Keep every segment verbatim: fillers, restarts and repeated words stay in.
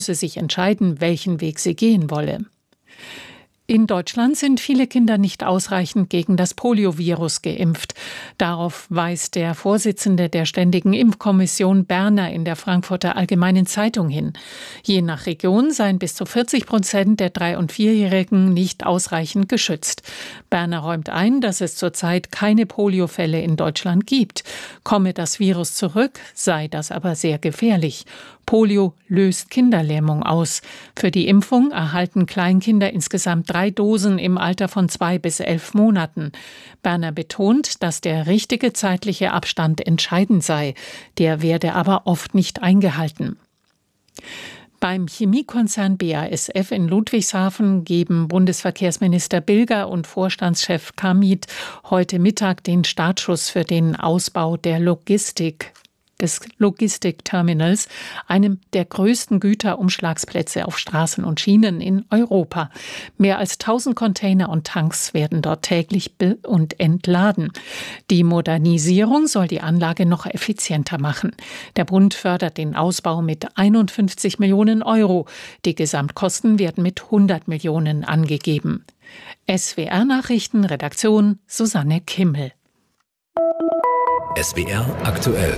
müsse sich entscheiden, welchen Weg sie gehen wolle. In Deutschland sind viele Kinder nicht ausreichend gegen das Poliovirus geimpft. Darauf weist der Vorsitzende der Ständigen Impfkommission Berner in der Frankfurter Allgemeinen Zeitung hin. Je nach Region seien bis zu vierzig Prozent der drei- und vierjährigen nicht ausreichend geschützt. Berner räumt ein, dass es zurzeit keine Poliofälle in Deutschland gibt. Komme das Virus zurück, sei das aber sehr gefährlich. Polio löst Kinderlähmung aus. Für die Impfung erhalten Kleinkinder insgesamt drei Dosen im Alter von zwei bis elf Monaten. Berner betont, dass der richtige zeitliche Abstand entscheidend sei. Der werde aber oft nicht eingehalten. Beim Chemiekonzern B A S F in Ludwigshafen geben Bundesverkehrsminister Bilger und Vorstandschef Kamit heute Mittag den Startschuss für den Ausbau der Logistik. des Logistikterminals, einem der größten Güterumschlagsplätze auf Straßen und Schienen in Europa. Mehr als tausend Container und Tanks werden dort täglich be- und entladen. Die Modernisierung soll die Anlage noch effizienter machen. Der Bund fördert den Ausbau mit einundfünfzig Millionen Euro. Die Gesamtkosten werden mit hundert Millionen angegeben. S W R-Nachrichten, Redaktion Susanne Kimmel. S W R aktuell.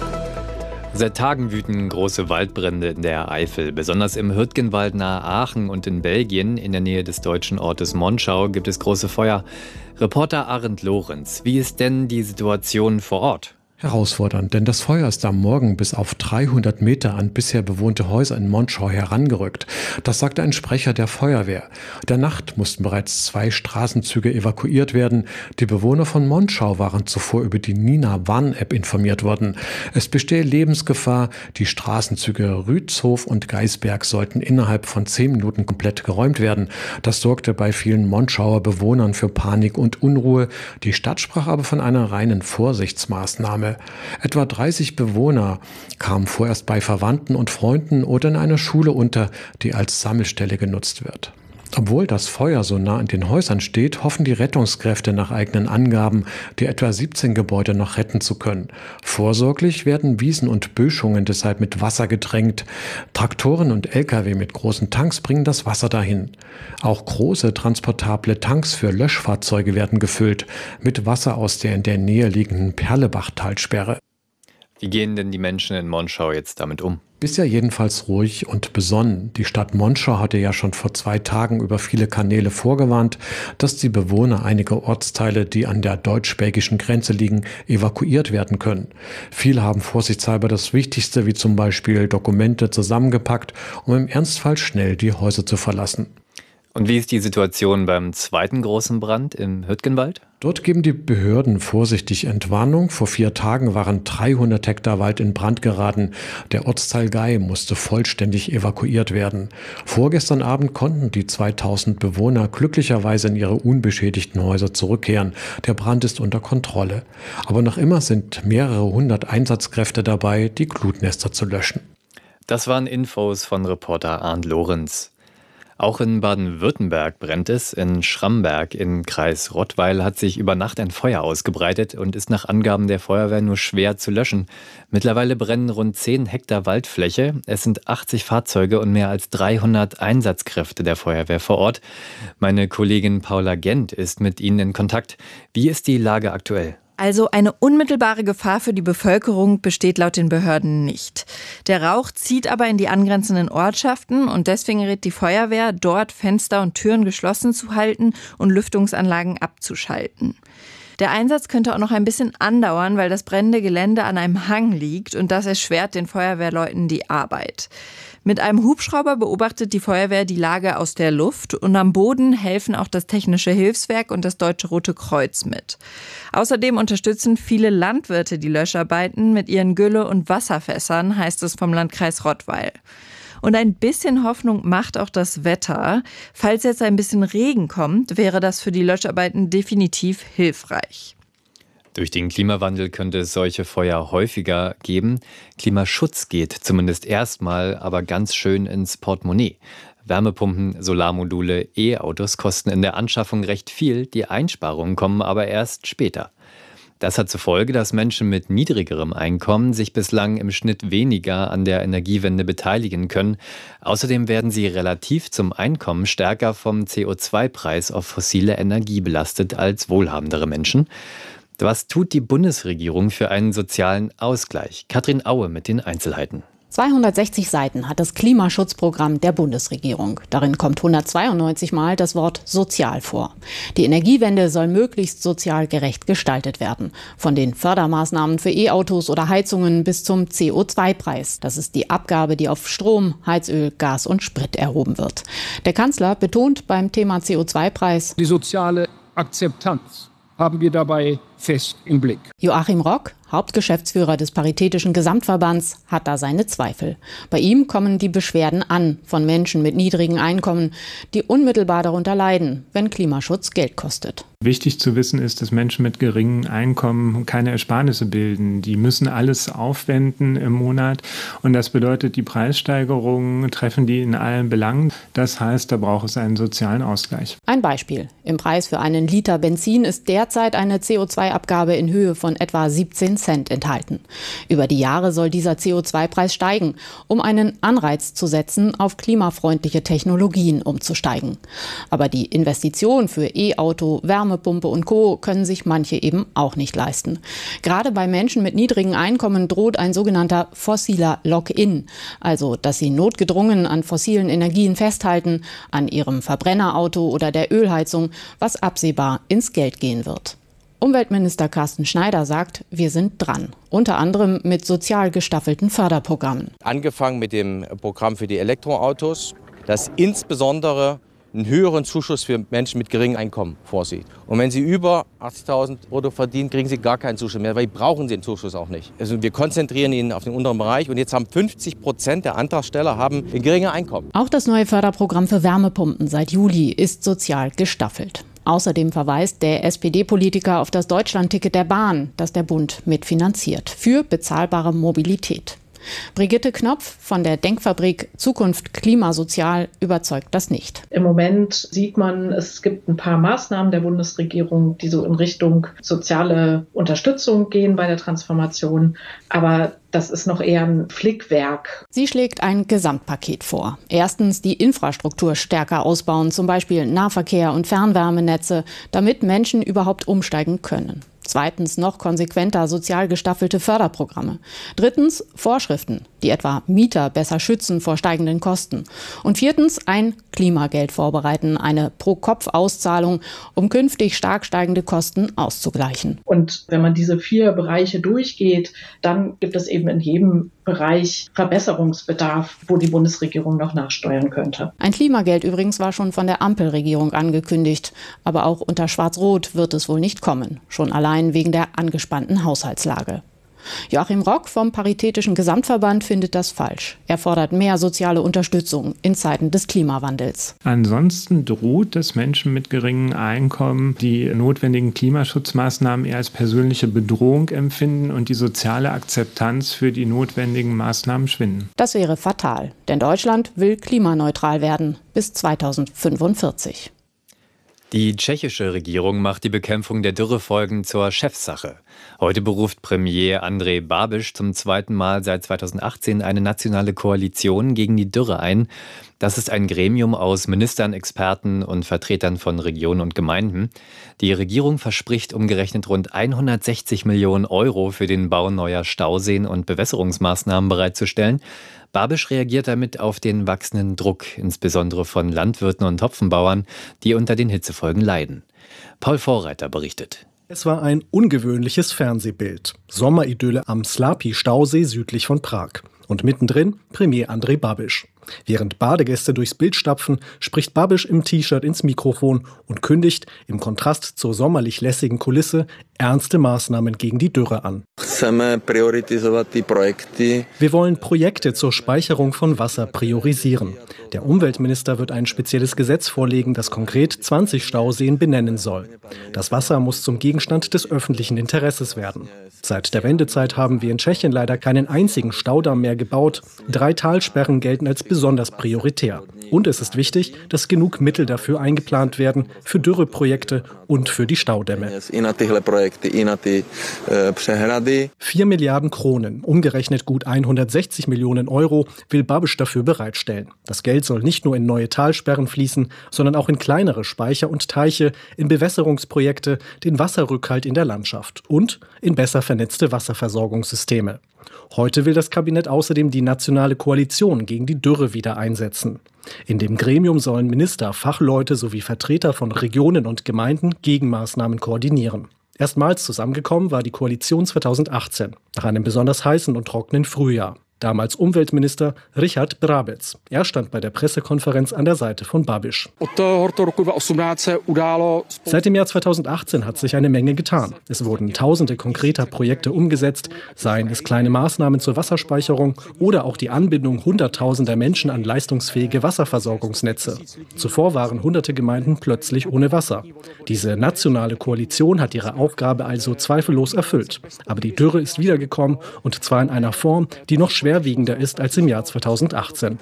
Seit Tagen wüten große Waldbrände in der Eifel. Besonders im Hürtgenwald nahe Aachen und in Belgien, in der Nähe des deutschen Ortes Monschau, gibt es große Feuer. Reporter Arend Lorenz, wie ist denn die Situation vor Ort? Herausfordernd, denn das Feuer ist am Morgen bis auf dreihundert Meter an bisher bewohnte Häuser in Monschau herangerückt. Das sagte ein Sprecher der Feuerwehr. In der Nacht mussten bereits zwei Straßenzüge evakuiert werden. Die Bewohner von Monschau waren zuvor über die Nina-Warn-App informiert worden. Es bestehe Lebensgefahr. Die Straßenzüge Rützhof und Geisberg sollten innerhalb von zehn Minuten komplett geräumt werden. Das sorgte bei vielen Monschauer Bewohnern für Panik und Unruhe. Die Stadt sprach aber von einer reinen Vorsichtsmaßnahme. Etwa dreißig Bewohner kamen vorerst bei Verwandten und Freunden oder in einer Schule unter, die als Sammelstelle genutzt wird. Obwohl das Feuer so nah an den Häusern steht, hoffen die Rettungskräfte nach eigenen Angaben, die etwa siebzehn Gebäude noch retten zu können. Vorsorglich werden Wiesen und Böschungen deshalb mit Wasser getränkt. Traktoren und L K W mit großen Tanks bringen das Wasser dahin. Auch große transportable Tanks für Löschfahrzeuge werden gefüllt mit Wasser aus der in der Nähe liegenden Perlebach-Talsperre. Wie gehen denn die Menschen in Monschau jetzt damit um? Bisher jedenfalls ruhig und besonnen. Die Stadt Monschau hatte ja schon vor zwei Tagen über viele Kanäle vorgewarnt, dass die Bewohner einiger Ortsteile, die an der deutsch-belgischen Grenze liegen, evakuiert werden können. Viele haben vorsichtshalber das Wichtigste, wie zum Beispiel Dokumente, zusammengepackt, um im Ernstfall schnell die Häuser zu verlassen. Und wie ist die Situation beim zweiten großen Brand im Hürtgenwald? Dort geben die Behörden vorsichtig Entwarnung. Vor vier Tagen waren dreihundert Hektar Wald in Brand geraten. Der Ortsteil Gei musste vollständig evakuiert werden. Vorgestern Abend konnten die zweitausend Bewohner glücklicherweise in ihre unbeschädigten Häuser zurückkehren. Der Brand ist unter Kontrolle. Aber noch immer sind mehrere hundert Einsatzkräfte dabei, die Glutnester zu löschen. Das waren Infos von Reporter Arndt Lorenz. Auch in Baden-Württemberg brennt es. In Schramberg im Kreis Rottweil hat sich über Nacht ein Feuer ausgebreitet und ist nach Angaben der Feuerwehr nur schwer zu löschen. Mittlerweile brennen rund zehn Hektar Waldfläche. Es sind achtzig Fahrzeuge und mehr als dreihundert Einsatzkräfte der Feuerwehr vor Ort. Meine Kollegin Paula Gent ist mit ihnen in Kontakt. Wie ist die Lage aktuell? Also eine unmittelbare Gefahr für die Bevölkerung besteht laut den Behörden nicht. Der Rauch zieht aber in die angrenzenden Ortschaften und deswegen rät die Feuerwehr, dort Fenster und Türen geschlossen zu halten und Lüftungsanlagen abzuschalten. Der Einsatz könnte auch noch ein bisschen andauern, weil das brennende Gelände an einem Hang liegt und das erschwert den Feuerwehrleuten die Arbeit. Mit einem Hubschrauber beobachtet die Feuerwehr die Lage aus der Luft und am Boden helfen auch das Technische Hilfswerk und das Deutsche Rote Kreuz mit. Außerdem unterstützen viele Landwirte die Löscharbeiten mit ihren Gülle- und Wasserfässern, heißt es vom Landkreis Rottweil. Und ein bisschen Hoffnung macht auch das Wetter. Falls jetzt ein bisschen Regen kommt, wäre das für die Löscharbeiten definitiv hilfreich. Durch den Klimawandel könnte es solche Feuer häufiger geben. Klimaschutz geht zumindest erstmal aber ganz schön ins Portemonnaie. Wärmepumpen, Solarmodule, E-Autos kosten in der Anschaffung recht viel. Die Einsparungen kommen aber erst später. Das hat zur Folge, dass Menschen mit niedrigerem Einkommen sich bislang im Schnitt weniger an der Energiewende beteiligen können. Außerdem werden sie relativ zum Einkommen stärker vom C O zwei Preis auf fossile Energie belastet als wohlhabendere Menschen. Was tut die Bundesregierung für einen sozialen Ausgleich? Katrin Aue mit den Einzelheiten. zweihundertsechzig Seiten hat das Klimaschutzprogramm der Bundesregierung. Darin kommt hundertzweiundneunzig Mal das Wort sozial vor. Die Energiewende soll möglichst sozial gerecht gestaltet werden. Von den Fördermaßnahmen für E-Autos oder Heizungen bis zum C O zwei Preis. Das ist die Abgabe, die auf Strom, Heizöl, Gas und Sprit erhoben wird. Der Kanzler betont beim Thema C O zwei Preis: Die soziale Akzeptanz haben wir dabei fest im Blick. Joachim Rock, Hauptgeschäftsführer des Paritätischen Gesamtverbands, hat da seine Zweifel. Bei ihm kommen die Beschwerden an von Menschen mit niedrigen Einkommen, die unmittelbar darunter leiden, wenn Klimaschutz Geld kostet. Wichtig zu wissen ist, dass Menschen mit geringen Einkommen keine Ersparnisse bilden. Die müssen alles aufwenden im Monat und das bedeutet, die Preissteigerungen treffen die in allen Belangen. Das heißt, da braucht es einen sozialen Ausgleich. Ein Beispiel. Im Preis für einen Liter Benzin ist derzeit eine C O zwei Abgabe in Höhe von etwa siebzehn Cent enthalten. Über die Jahre soll dieser C O zwei Preis steigen, um einen Anreiz zu setzen, auf klimafreundliche Technologien umzusteigen. Aber die Investition für E-Auto, Wärmepumpe und Co. können sich manche eben auch nicht leisten. Gerade bei Menschen mit niedrigen Einkommen droht ein sogenannter fossiler Lock-in, also dass sie notgedrungen an fossilen Energien festhalten, an ihrem Verbrennerauto oder der Ölheizung, was absehbar ins Geld gehen wird. Umweltminister Carsten Schneider sagt, wir sind dran. Unter anderem mit sozial gestaffelten Förderprogrammen. Angefangen mit dem Programm für die Elektroautos, das insbesondere einen höheren Zuschuss für Menschen mit geringem Einkommen vorsieht. Und wenn sie über achtzigtausend Euro verdienen, kriegen sie gar keinen Zuschuss mehr, weil brauchen sie den Zuschuss auch nicht. Also wir konzentrieren ihn auf den unteren Bereich und jetzt haben fünfzig Prozent der Antragsteller haben ein geringes Einkommen. Auch das neue Förderprogramm für Wärmepumpen seit Juli ist sozial gestaffelt. Außerdem verweist der S P D-Politiker auf das Deutschlandticket der Bahn, das der Bund mitfinanziert, für bezahlbare Mobilität. Brigitte Knopf von der Denkfabrik Zukunft Klimasozial überzeugt das nicht. Im Moment sieht man, es gibt ein paar Maßnahmen der Bundesregierung, die so in Richtung soziale Unterstützung gehen bei der Transformation. Aber das ist noch eher ein Flickwerk. Sie schlägt ein Gesamtpaket vor. Erstens die Infrastruktur stärker ausbauen, zum Beispiel Nahverkehr und Fernwärmenetze, damit Menschen überhaupt umsteigen können. Zweitens noch konsequenter sozial gestaffelte Förderprogramme. Drittens Vorschriften, die etwa Mieter besser schützen vor steigenden Kosten. Und viertens ein Klimageld vorbereiten, eine Pro-Kopf-Auszahlung, um künftig stark steigende Kosten auszugleichen. Und wenn man diese vier Bereiche durchgeht, dann gibt es eben in jedem Bereich Verbesserungsbedarf, wo die Bundesregierung noch nachsteuern könnte. Ein Klimageld übrigens war schon von der Ampelregierung angekündigt. Aber auch unter Schwarz-Rot wird es wohl nicht kommen. Schon allein wegen der angespannten Haushaltslage. Joachim Rock vom Paritätischen Gesamtverband findet das falsch. Er fordert mehr soziale Unterstützung in Zeiten des Klimawandels. Ansonsten droht es Menschen mit geringem Einkommen, die notwendigen Klimaschutzmaßnahmen eher als persönliche Bedrohung empfinden und die soziale Akzeptanz für die notwendigen Maßnahmen schwinden. Das wäre fatal, denn Deutschland will klimaneutral werden bis zweitausendfünfundvierzig. Die tschechische Regierung macht die Bekämpfung der Dürrefolgen zur Chefsache. Heute beruft Premier Andrej Babiš zum zweiten Mal seit zweitausendachtzehn eine nationale Koalition gegen die Dürre ein. Das ist ein Gremium aus Ministern, Experten und Vertretern von Regionen und Gemeinden. Die Regierung verspricht umgerechnet rund hundertsechzig Millionen Euro für den Bau neuer Stauseen und Bewässerungsmaßnahmen bereitzustellen. Babiš reagiert damit auf den wachsenden Druck, insbesondere von Landwirten und Hopfenbauern, die unter den Hitzefolgen leiden. Paul Vorreiter berichtet. Es war ein ungewöhnliches Fernsehbild. Sommeridylle am Slapi-Stausee südlich von Prag. Und mittendrin Premier Andrej Babiš. Während Badegäste durchs Bild stapfen, spricht Babiš im T-Shirt ins Mikrofon und kündigt, im Kontrast zur sommerlich lässigen Kulisse, ernste Maßnahmen gegen die Dürre an. Wir wollen Projekte zur Speicherung von Wasser priorisieren. Der Umweltminister wird ein spezielles Gesetz vorlegen, das konkret zwanzig Stauseen benennen soll. Das Wasser muss zum Gegenstand des öffentlichen Interesses werden. Seit der Wendezeit haben wir in Tschechien leider keinen einzigen Staudamm mehr gebaut. Drei Talsperren gelten als besonders prioritär. Und es ist wichtig, dass genug Mittel dafür eingeplant werden, für Dürreprojekte und für die Staudämme. Vier Milliarden Kronen, umgerechnet gut hundertsechzig Millionen Euro, will Babiš dafür bereitstellen. Das Geld soll nicht nur in neue Talsperren fließen, sondern auch in kleinere Speicher und Teiche, in Bewässerungsprojekte, den Wasserrückhalt in der Landschaft und in besser vernetzte Wasserversorgungssysteme. Heute will das Kabinett außerdem die Nationale Koalition gegen die Dürre wieder einsetzen. In dem Gremium sollen Minister, Fachleute sowie Vertreter von Regionen und Gemeinden Gegenmaßnahmen koordinieren. Erstmals zusammengekommen war die Koalition zweitausendachtzehn, nach einem besonders heißen und trockenen Frühjahr. Damals Umweltminister Richard Brabec. Er stand bei der Pressekonferenz an der Seite von Babiš. Seit dem Jahr zweitausendachtzehn hat sich eine Menge getan. Es wurden tausende konkreter Projekte umgesetzt, seien es kleine Maßnahmen zur Wasserspeicherung oder auch die Anbindung hunderttausender Menschen an leistungsfähige Wasserversorgungsnetze. Zuvor waren hunderte Gemeinden plötzlich ohne Wasser. Diese nationale Koalition hat ihre Aufgabe also zweifellos erfüllt. Aber die Dürre ist wiedergekommen und zwar in einer Form, die noch schwer schwerwiegender ist als im Jahr zweitausendachtzehn.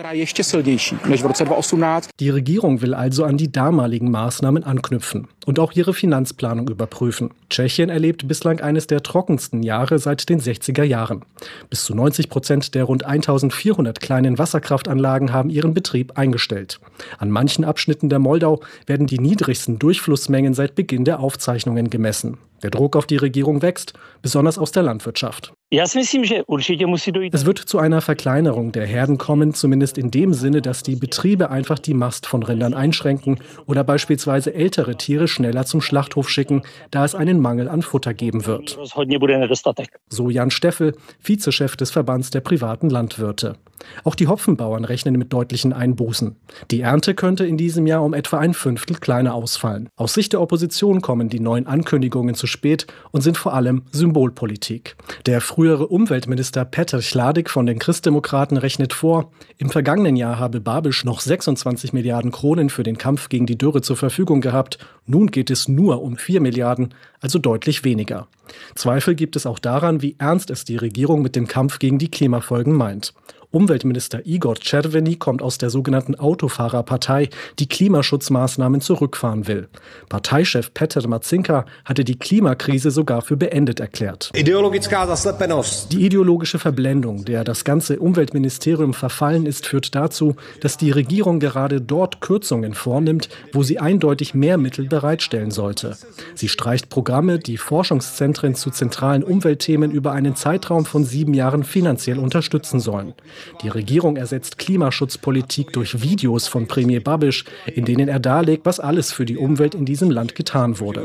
Die Regierung will also an die damaligen Maßnahmen anknüpfen und auch ihre Finanzplanung überprüfen. Tschechien erlebt bislang eines der trockensten Jahre seit den sechziger Jahren. Bis zu neunzig Prozent der rund eintausendvierhundert kleinen Wasserkraftanlagen haben ihren Betrieb eingestellt. An manchen Abschnitten der Moldau werden die niedrigsten Durchflussmengen seit Beginn der Aufzeichnungen gemessen. Der Druck auf die Regierung wächst, besonders aus der Landwirtschaft. Es wird zu einer Verkleinerung der Herden kommen, zumindest in dem Sinne, dass die Betriebe einfach die Mast von Rindern einschränken oder beispielsweise ältere Tiere schneller zum Schlachthof schicken, da es einen Mangel an Futter geben wird. So Jan Steffel, Vizechef des Verbands der privaten Landwirte. Auch die Hopfenbauern rechnen mit deutlichen Einbußen. Die Ernte könnte in diesem Jahr um etwa ein Fünftel kleiner ausfallen. Aus Sicht der Opposition kommen die neuen Ankündigungen zu spät und sind vor allem Symbolpolitik. Der frühere Umweltminister Petr Chládek von den Christdemokraten rechnet vor, im vergangenen Jahr habe Babiš noch sechsundzwanzig Milliarden Kronen für den Kampf gegen die Dürre zur Verfügung gehabt. Nun geht es nur um vier Milliarden, also deutlich weniger. Zweifel gibt es auch daran, wie ernst es die Regierung mit dem Kampf gegen die Klimafolgen meint. Umweltminister Igor Červený kommt aus der sogenannten Autofahrerpartei, die Klimaschutzmaßnahmen zurückfahren will. Parteichef Petr Marcinka hatte die Klimakrise sogar für beendet erklärt. Die ideologische Verblendung, der das ganze Umweltministerium verfallen ist, führt dazu, dass die Regierung gerade dort Kürzungen vornimmt, wo sie eindeutig mehr Mittel bereitstellen sollte. Sie streicht Programme, die Forschungszentren zu zentralen Umweltthemen über einen Zeitraum von sieben Jahren finanziell unterstützen sollen. Die Regierung ersetzt Klimaschutzpolitik durch Videos von Premier Babiš, in denen er darlegt, was alles für die Umwelt in diesem Land getan wurde.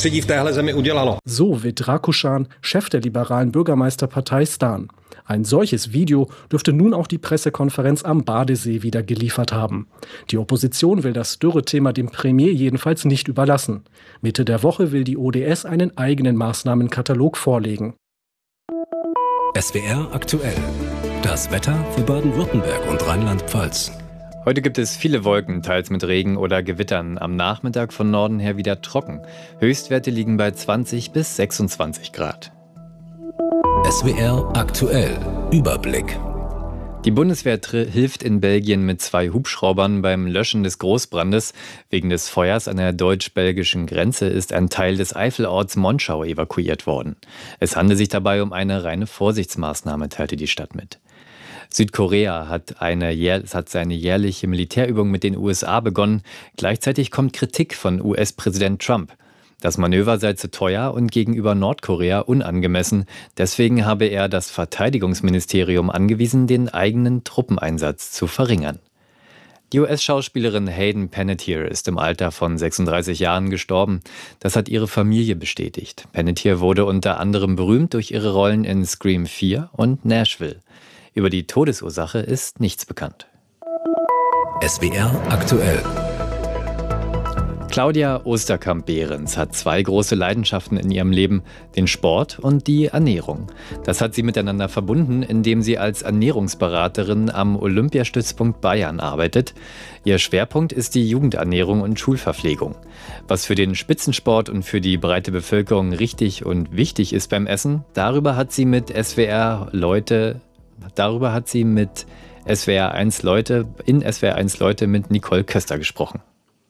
So Vít Rakušan, Chef der liberalen Bürgermeisterpartei Stan. Ein solches Video dürfte nun auch die Pressekonferenz am Badesee wieder geliefert haben. Die Opposition will das Dürrethema dem Premier jedenfalls nicht überlassen. Mitte der Woche will die O D S einen eigenen Maßnahmenkatalog vorlegen. S W R aktuell. Das Wetter für Baden-Württemberg und Rheinland-Pfalz. Heute gibt es viele Wolken, teils mit Regen oder Gewittern. Am Nachmittag von Norden her wieder trocken. Höchstwerte liegen bei zwanzig bis sechsundzwanzig Grad. S W R aktuell. Überblick. Die Bundeswehr hilft in Belgien mit zwei Hubschraubern beim Löschen des Großbrandes. Wegen des Feuers an der deutsch-belgischen Grenze ist ein Teil des Eifelorts Monschau evakuiert worden. Es handelt sich dabei um eine reine Vorsichtsmaßnahme, teilte die Stadt mit. Südkorea hat, eine, hat seine jährliche Militärübung mit den U S A begonnen. Gleichzeitig kommt Kritik von U S-Präsident Trump. Das Manöver sei zu teuer und gegenüber Nordkorea unangemessen. Deswegen habe er das Verteidigungsministerium angewiesen, den eigenen Truppeneinsatz zu verringern. Die U S-Schauspielerin Hayden Panettiere ist im Alter von sechsunddreißig Jahren gestorben. Das hat ihre Familie bestätigt. Panettiere wurde unter anderem berühmt durch ihre Rollen in Scream vier und Nashville. Über die Todesursache ist nichts bekannt. S W R aktuell. Claudia Osterkamp-Behrens hat zwei große Leidenschaften in ihrem Leben, den Sport und die Ernährung. Das hat sie miteinander verbunden, indem sie als Ernährungsberaterin am Olympiastützpunkt Bayern arbeitet. Ihr Schwerpunkt ist die Jugendernährung und Schulverpflegung. Was für den Spitzensport und für die breite Bevölkerung richtig und wichtig ist beim Essen, darüber hat sie mit S W R Leute, darüber hat sie mit S W R eins Leute, in S W R eins Leute mit Nicole Köster gesprochen.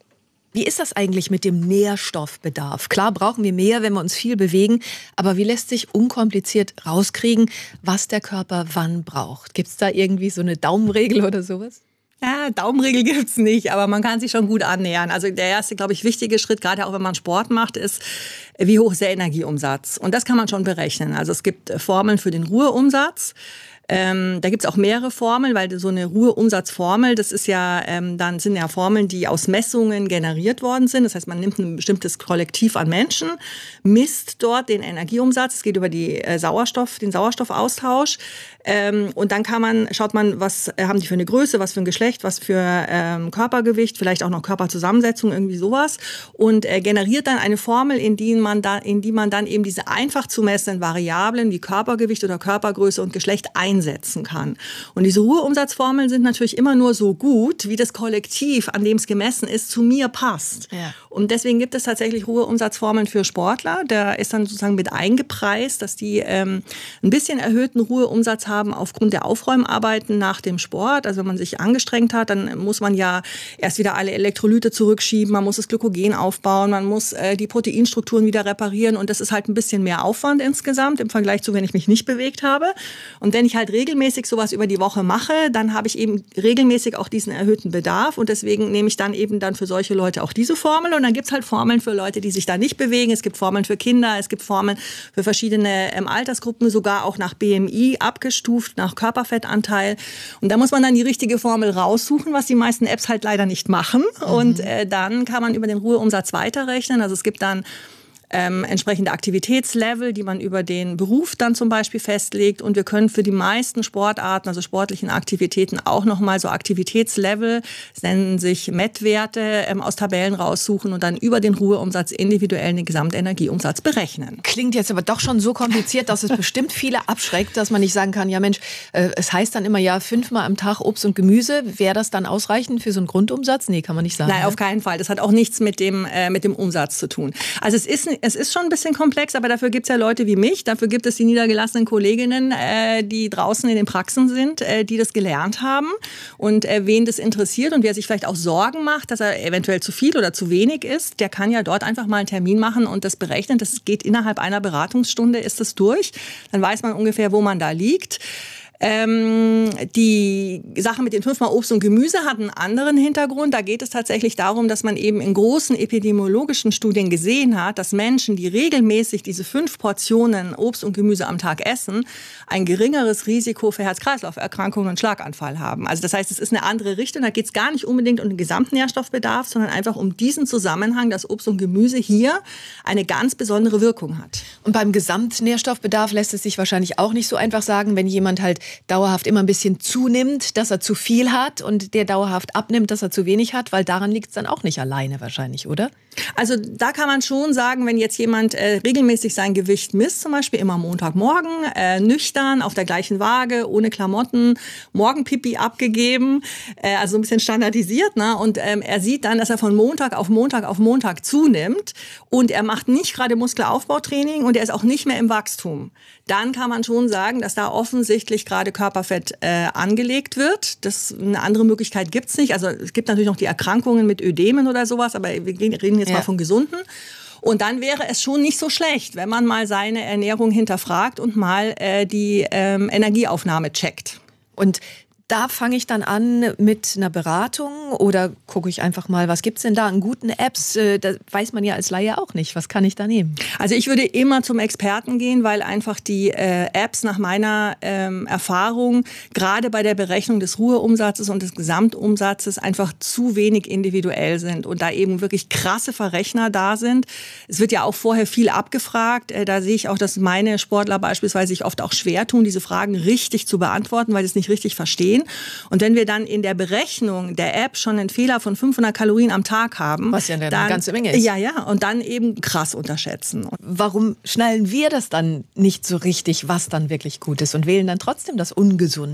Wie ist das eigentlich mit dem Nährstoffbedarf? Klar brauchen wir mehr, wenn wir uns viel bewegen, aber wie lässt sich unkompliziert rauskriegen, was der Körper wann braucht? Gibt es da irgendwie so eine Daumenregel oder sowas? Ja, Daumenregel gibt's nicht, aber man kann sich schon gut annähern. Also der erste, glaube ich, wichtige Schritt, gerade auch wenn man Sport macht, ist, wie hoch ist der Energieumsatz? Und das kann man schon berechnen. Also es gibt Formeln für den Ruheumsatz. Ähm, da gibt's auch mehrere Formeln, weil so eine Ruheumsatzformel, das ist ja, ähm, dann sind ja Formeln, die aus Messungen generiert worden sind. Das heißt, man nimmt ein bestimmtes Kollektiv an Menschen, misst dort den Energieumsatz. Es geht über die äh, Sauerstoff, den Sauerstoffaustausch. Ähm, und dann kann man, schaut man, was äh, haben die für eine Größe, was für ein Geschlecht, was für ähm, Körpergewicht, vielleicht auch noch Körperzusammensetzung, irgendwie sowas. Und äh, generiert dann eine Formel, in die man da, in die man dann eben diese einfach zu messenden Variablen wie Körpergewicht oder Körpergröße und Geschlecht einsetzen kann. Und diese Ruheumsatzformeln sind natürlich immer nur so gut, wie das Kollektiv, an dem es gemessen ist, zu mir passt. Ja. Und deswegen gibt es tatsächlich Ruheumsatzformeln für Sportler. Da ist dann sozusagen mit eingepreist, dass die ähm, ein bisschen erhöhten Ruheumsatz haben aufgrund der Aufräumarbeiten nach dem Sport. Also wenn man sich angestrengt hat, dann muss man ja erst wieder alle Elektrolyte zurückschieben, man muss das Glykogen aufbauen, man muss äh, die Proteinstrukturen wieder reparieren und das ist halt ein bisschen mehr Aufwand insgesamt im Vergleich zu, wenn ich mich nicht bewegt habe. Und wenn ich halt regelmäßig sowas über die Woche mache, dann habe ich eben regelmäßig auch diesen erhöhten Bedarf und deswegen nehme ich dann eben dann für solche Leute auch diese Formel und dann gibt's halt Formeln für Leute, die sich da nicht bewegen. Es gibt Formeln für Kinder, es gibt Formeln für verschiedene ähm, Altersgruppen, sogar auch nach B M I abgestuft, nach Körperfettanteil. Und da muss man dann die richtige Formel raussuchen, was die meisten Apps halt leider nicht machen. Mhm. Und äh, dann kann man über den Ruheumsatz weiterrechnen. Also es gibt dann Ähm, entsprechende Aktivitätslevel, die man über den Beruf dann zum Beispiel festlegt. Und wir können für die meisten Sportarten, also sportlichen Aktivitäten, auch nochmal so Aktivitätslevel, das nennen sich Messwerte, ähm, aus Tabellen raussuchen und dann über den Ruheumsatz individuell den Gesamtenergieumsatz berechnen. Klingt jetzt aber doch schon so kompliziert, dass es bestimmt viele abschreckt, dass man nicht sagen kann, ja Mensch, äh, es heißt dann immer ja fünfmal am Tag Obst und Gemüse. Wäre das dann ausreichend für so einen Grundumsatz? Nee, kann man nicht sagen. Nein, ne? auf keinen Fall. Das hat auch nichts mit dem, äh, mit dem Umsatz zu tun. Also es ist Es ist schon ein bisschen komplex, aber dafür gibt es ja Leute wie mich, dafür gibt es die niedergelassenen Kolleginnen, äh, die draußen in den Praxen sind, äh, die das gelernt haben. Und äh, wen das interessiert und wer sich vielleicht auch Sorgen macht, dass er eventuell zu viel oder zu wenig ist, der kann ja dort einfach mal einen Termin machen und das berechnen. Das geht innerhalb einer Beratungsstunde, ist das durch. Dann weiß man ungefähr, wo man da liegt. Ähm, die Sache mit den fünfmal Obst und Gemüse hat einen anderen Hintergrund. Da geht es tatsächlich darum, dass man eben in großen epidemiologischen Studien gesehen hat, dass Menschen, die regelmäßig diese fünf Portionen Obst und Gemüse am Tag essen, ein geringeres Risiko für Herz-Kreislauf-Erkrankungen und Schlaganfall haben. Also das heißt, es ist eine andere Richtung. Da geht es gar nicht unbedingt um den Gesamtnährstoffbedarf, sondern einfach um diesen Zusammenhang, dass Obst und Gemüse hier eine ganz besondere Wirkung hat. Und beim Gesamtnährstoffbedarf lässt es sich wahrscheinlich auch nicht so einfach sagen, wenn jemand halt dauerhaft immer ein bisschen zunimmt, dass er zu viel hat und der dauerhaft abnimmt, dass er zu wenig hat, weil daran liegt es dann auch nicht alleine wahrscheinlich, oder? Also da kann man schon sagen, wenn jetzt jemand äh, regelmäßig sein Gewicht misst, zum Beispiel immer Montagmorgen, äh, nüchtern, auf der gleichen Waage, ohne Klamotten, Morgenpipi abgegeben, äh, also ein bisschen standardisiert, ne? Und ähm, er sieht dann, dass er von Montag auf Montag auf Montag zunimmt und er macht nicht gerade Muskelaufbautraining und er ist auch nicht mehr im Wachstum. Dann kann man schon sagen, dass da offensichtlich gerade Körperfett äh, angelegt wird. Das, eine andere Möglichkeit gibt's nicht. Also es gibt natürlich noch die Erkrankungen mit Ödemen oder sowas, aber wir reden jetzt ja. mal von Gesunden. Und dann wäre es schon nicht so schlecht, wenn man mal seine Ernährung hinterfragt und mal äh, die ähm, Energieaufnahme checkt. Und da fange ich dann an mit einer Beratung oder gucke ich einfach mal, was gibt's denn da an guten Apps? Da weiß man ja als Laie auch nicht. Was kann ich da nehmen? Also ich würde immer zum Experten gehen, weil einfach die äh, Apps nach meiner ähm, Erfahrung gerade bei der Berechnung des Ruheumsatzes und des Gesamtumsatzes einfach zu wenig individuell sind und da eben wirklich krasse Verrechner da sind. Es wird ja auch vorher viel abgefragt. Äh, da sehe ich auch, dass meine Sportler beispielsweise sich oft auch schwer tun, diese Fragen richtig zu beantworten, weil sie es nicht richtig verstehen. Und wenn wir dann in der Berechnung der App schon einen Fehler von fünfhundert Kalorien am Tag haben, was ja eine dann, ganze Menge ist. Ja, ja, und dann eben krass unterschätzen. Warum schnallen wir das dann nicht so richtig, was dann wirklich gut ist und wählen dann trotzdem das Ungesunde?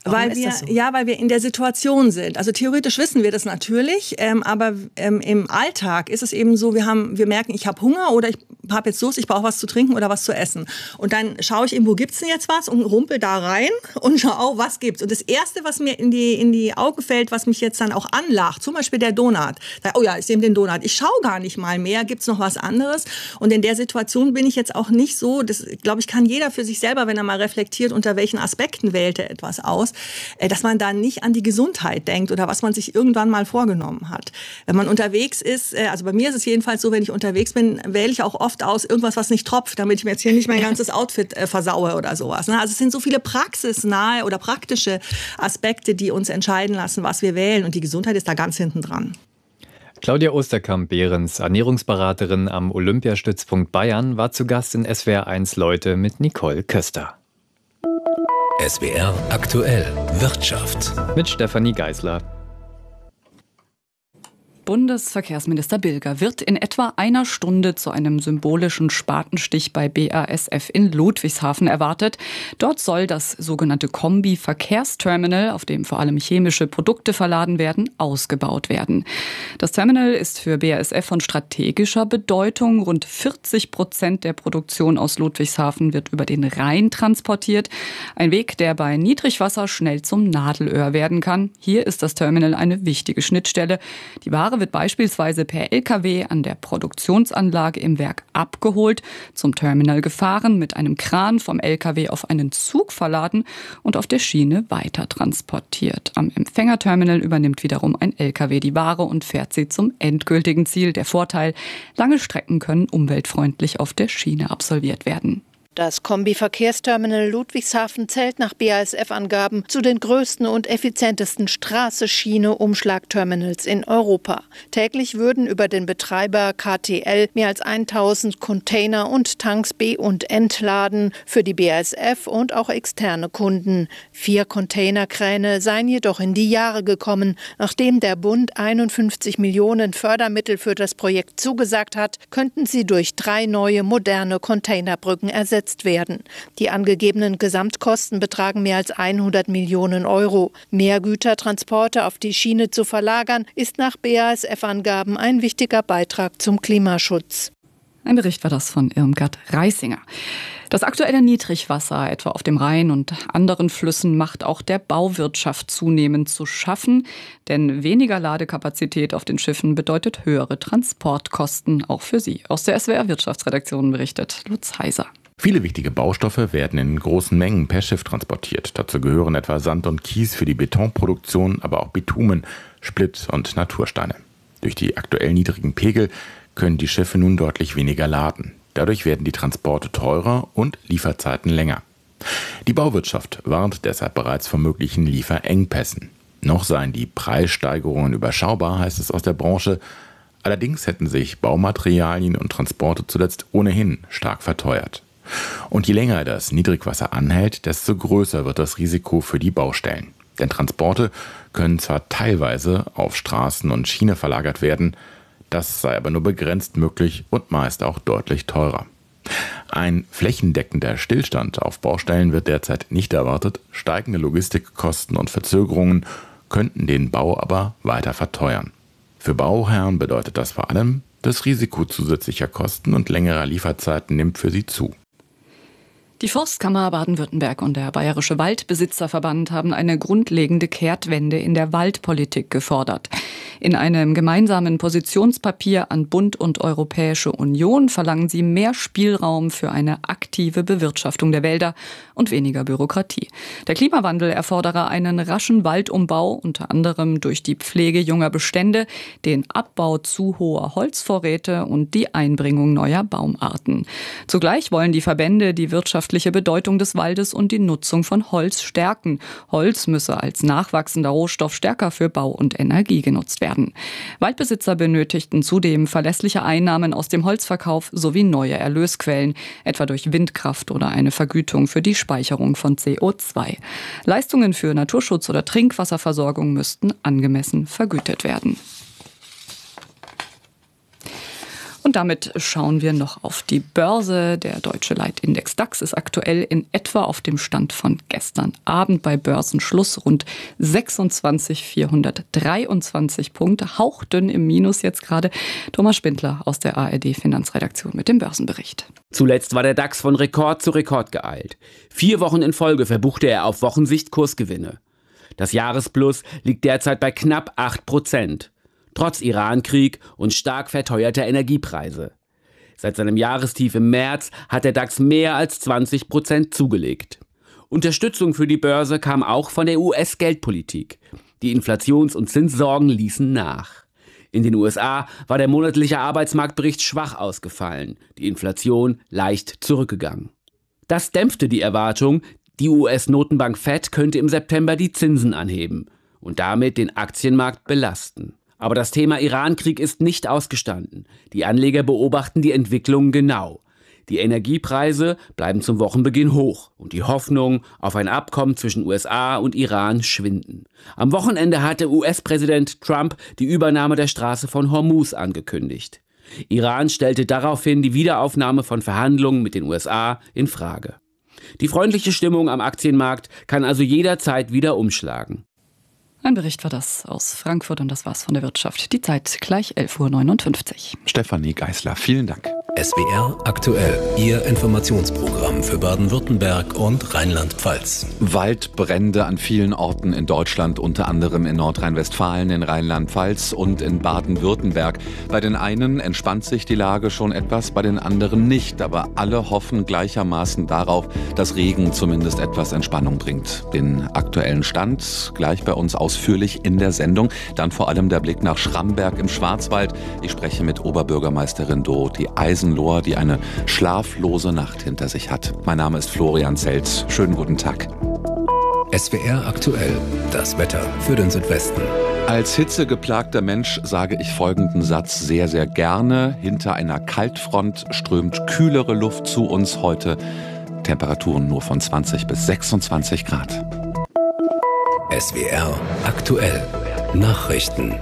Warum weil wir, so? Ja, weil wir in der Situation sind. Also theoretisch wissen wir das natürlich, ähm, aber ähm, im Alltag ist es eben so, wir haben, wir merken, ich habe Hunger oder ich habe jetzt Durst, ich brauche was zu trinken oder was zu essen. Und dann schaue ich eben, wo gibt's denn jetzt was und rumpel da rein und schaue, was gibt's. Und das Erste, was mir in die, in die Augen fällt, was mich jetzt dann auch anlacht, zum Beispiel der Donut. Da, oh ja, ich nehme den Donut. Ich schaue gar nicht mal mehr, gibt's noch was anderes? Und in der Situation bin ich jetzt auch nicht so, das glaube ich, kann jeder für sich selber, wenn er mal reflektiert, unter welchen Aspekten wählt er etwas aus, dass man da nicht an die Gesundheit denkt oder was man sich irgendwann mal vorgenommen hat. Wenn man unterwegs ist, also bei mir ist es jedenfalls so, wenn ich unterwegs bin, wähle ich auch oft aus irgendwas, was nicht tropft, damit ich mir jetzt hier nicht mein ganzes Outfit versaue oder sowas. Also es sind so viele praxisnahe oder praktische Aspekte, die uns entscheiden lassen, was wir wählen. Und die Gesundheit ist da ganz hinten dran. Claudia Osterkamp-Behrens, Ernährungsberaterin am Olympiastützpunkt Bayern, war zu Gast in S W R eins Leute mit Nicole Köster. S W R aktuell Wirtschaft mit Stefanie Geisler. Bundesverkehrsminister Bilger wird in etwa einer Stunde zu einem symbolischen Spatenstich bei B A S F in Ludwigshafen erwartet. Dort soll das sogenannte Kombi-Verkehrsterminal, auf dem vor allem chemische Produkte verladen werden, ausgebaut werden. Das Terminal ist für B A S F von strategischer Bedeutung. Rund vierzig Prozent der Produktion aus Ludwigshafen wird über den Rhein transportiert. Ein Weg, der bei Niedrigwasser schnell zum Nadelöhr werden kann. Hier ist das Terminal eine wichtige Schnittstelle. Die Ware wird beispielsweise per L K W an der Produktionsanlage im Werk abgeholt, zum Terminal gefahren, mit einem Kran vom L K W auf einen Zug verladen und auf der Schiene weiter transportiert. Am Empfängerterminal übernimmt wiederum ein L K W die Ware und fährt sie zum endgültigen Ziel. Der Vorteil: lange Strecken können umweltfreundlich auf der Schiene absolviert werden. Das Kombi-Verkehrsterminal Ludwigshafen zählt nach B A S F-Angaben zu den größten und effizientesten Straße-Schiene-Umschlagterminals in Europa. Täglich würden über den Betreiber K T L mehr als tausend Container und Tanks be- und entladen für die B A S F und auch externe Kunden. Vier Containerkräne seien jedoch in die Jahre gekommen. Nachdem der Bund einundfünfzig Millionen Fördermittel für das Projekt zugesagt hat, könnten sie durch drei neue moderne Containerbrücken ersetzt werden. Die angegebenen Gesamtkosten betragen mehr als hundert Millionen Euro. Mehr Gütertransporte auf die Schiene zu verlagern, ist nach B A S F-Angaben ein wichtiger Beitrag zum Klimaschutz. Ein Bericht war das von Irmgard Reisinger. Das aktuelle Niedrigwasser, etwa auf dem Rhein und anderen Flüssen, macht auch der Bauwirtschaft zunehmend zu schaffen. Denn weniger Ladekapazität auf den Schiffen bedeutet höhere Transportkosten, auch für sie. Aus der S W R-Wirtschaftsredaktion berichtet Lutz Heiser. Viele wichtige Baustoffe werden in großen Mengen per Schiff transportiert. Dazu gehören etwa Sand und Kies für die Betonproduktion, aber auch Bitumen, Splitt und Natursteine. Durch die aktuell niedrigen Pegel können die Schiffe nun deutlich weniger laden. Dadurch werden die Transporte teurer und Lieferzeiten länger. Die Bauwirtschaft warnt deshalb bereits vor möglichen Lieferengpässen. Noch seien die Preissteigerungen überschaubar, heißt es aus der Branche. Allerdings hätten sich Baumaterialien und Transporte zuletzt ohnehin stark verteuert. Und je länger das Niedrigwasser anhält, desto größer wird das Risiko für die Baustellen. Denn Transporte können zwar teilweise auf Straßen und Schiene verlagert werden, das sei aber nur begrenzt möglich und meist auch deutlich teurer. Ein flächendeckender Stillstand auf Baustellen wird derzeit nicht erwartet. Steigende Logistikkosten und Verzögerungen könnten den Bau aber weiter verteuern. Für Bauherren bedeutet das vor allem, das Risiko zusätzlicher Kosten und längerer Lieferzeiten nimmt für sie zu. Die Forstkammer Baden-Württemberg und der Bayerische Waldbesitzerverband haben eine grundlegende Kehrtwende in der Waldpolitik gefordert. In einem gemeinsamen Positionspapier an Bund und Europäische Union verlangen sie mehr Spielraum für eine aktive Bewirtschaftung der Wälder und weniger Bürokratie. Der Klimawandel erfordere einen raschen Waldumbau, unter anderem durch die Pflege junger Bestände, den Abbau zu hoher Holzvorräte und die Einbringung neuer Baumarten. Zugleich wollen die Verbände die wirtschaftliche Bedeutung des Waldes und die Nutzung von Holz stärken. Holz müsse als nachwachsender Rohstoff stärker für Bau und Energie genutzt werden. Waldbesitzer benötigten zudem verlässliche Einnahmen aus dem Holzverkauf sowie neue Erlösquellen, etwa durch Windkraft oder eine Vergütung für die Speicherung von C O zwei. Leistungen für Naturschutz oder Trinkwasserversorgung müssten angemessen vergütet werden. Und Und damit schauen wir noch auf die Börse. Der deutsche Leitindex DAX ist aktuell in etwa auf dem Stand von gestern Abend bei Börsenschluss rund sechsundzwanzigtausendvierhundertdreiundzwanzig Punkte. Hauchdünn im Minus jetzt gerade. Thomas Spindler aus der A R D Finanzredaktion mit dem Börsenbericht. Zuletzt war der DAX von Rekord zu Rekord geeilt. Vier Wochen in Folge verbuchte er auf Wochensicht Kursgewinne. Das Jahresplus liegt derzeit bei knapp acht Prozent. Trotz Irankrieg und stark verteuerter Energiepreise. Seit seinem Jahrestief im März hat der DAX mehr als zwanzig Prozent zugelegt. Unterstützung für die Börse kam auch von der U S-Geldpolitik. Die Inflations- und Zinssorgen ließen nach. In den U S A war der monatliche Arbeitsmarktbericht schwach ausgefallen, die Inflation leicht zurückgegangen. Das dämpfte die Erwartung, die U S-Notenbank Fed könnte im September die Zinsen anheben und damit den Aktienmarkt belasten. Aber das Thema Irankrieg ist nicht ausgestanden. Die Anleger beobachten die Entwicklung genau. Die Energiepreise bleiben zum Wochenbeginn hoch und die Hoffnung auf ein Abkommen zwischen U S A und Iran schwinden. Am Wochenende hatte U S-Präsident Trump die Übernahme der Straße von Hormuz angekündigt. Iran stellte daraufhin die Wiederaufnahme von Verhandlungen mit den U S A in Frage. Die freundliche Stimmung am Aktienmarkt kann also jederzeit wieder umschlagen. Ein Bericht war das aus Frankfurt und das war's von der Wirtschaft. Die Zeit gleich elf Uhr neunundfünfzig. Stefanie Geisler, vielen Dank. S W R aktuell, Ihr Informationsprogramm für Baden-Württemberg und Rheinland-Pfalz. Waldbrände an vielen Orten in Deutschland, unter anderem in Nordrhein-Westfalen, in Rheinland-Pfalz und in Baden-Württemberg. Bei den einen entspannt sich die Lage schon etwas, bei den anderen nicht. Aber alle hoffen gleichermaßen darauf, dass Regen zumindest etwas Entspannung bringt. Den aktuellen Stand gleich bei uns ausführlich in der Sendung. Dann vor allem der Blick nach Schramberg im Schwarzwald. Ich spreche mit Oberbürgermeisterin Dorothee Eisenlohr, die eine schlaflose Nacht hinter sich hat. Mein Name ist Florian Zelt. Schönen guten Tag. S W R aktuell, das Wetter für den Südwesten. Als hitzegeplagter Mensch sage ich folgenden Satz sehr, sehr gerne. Hinter einer Kaltfront strömt kühlere Luft zu uns heute. Temperaturen nur von zwanzig bis sechsundzwanzig Grad. S W R aktuell, Nachrichten.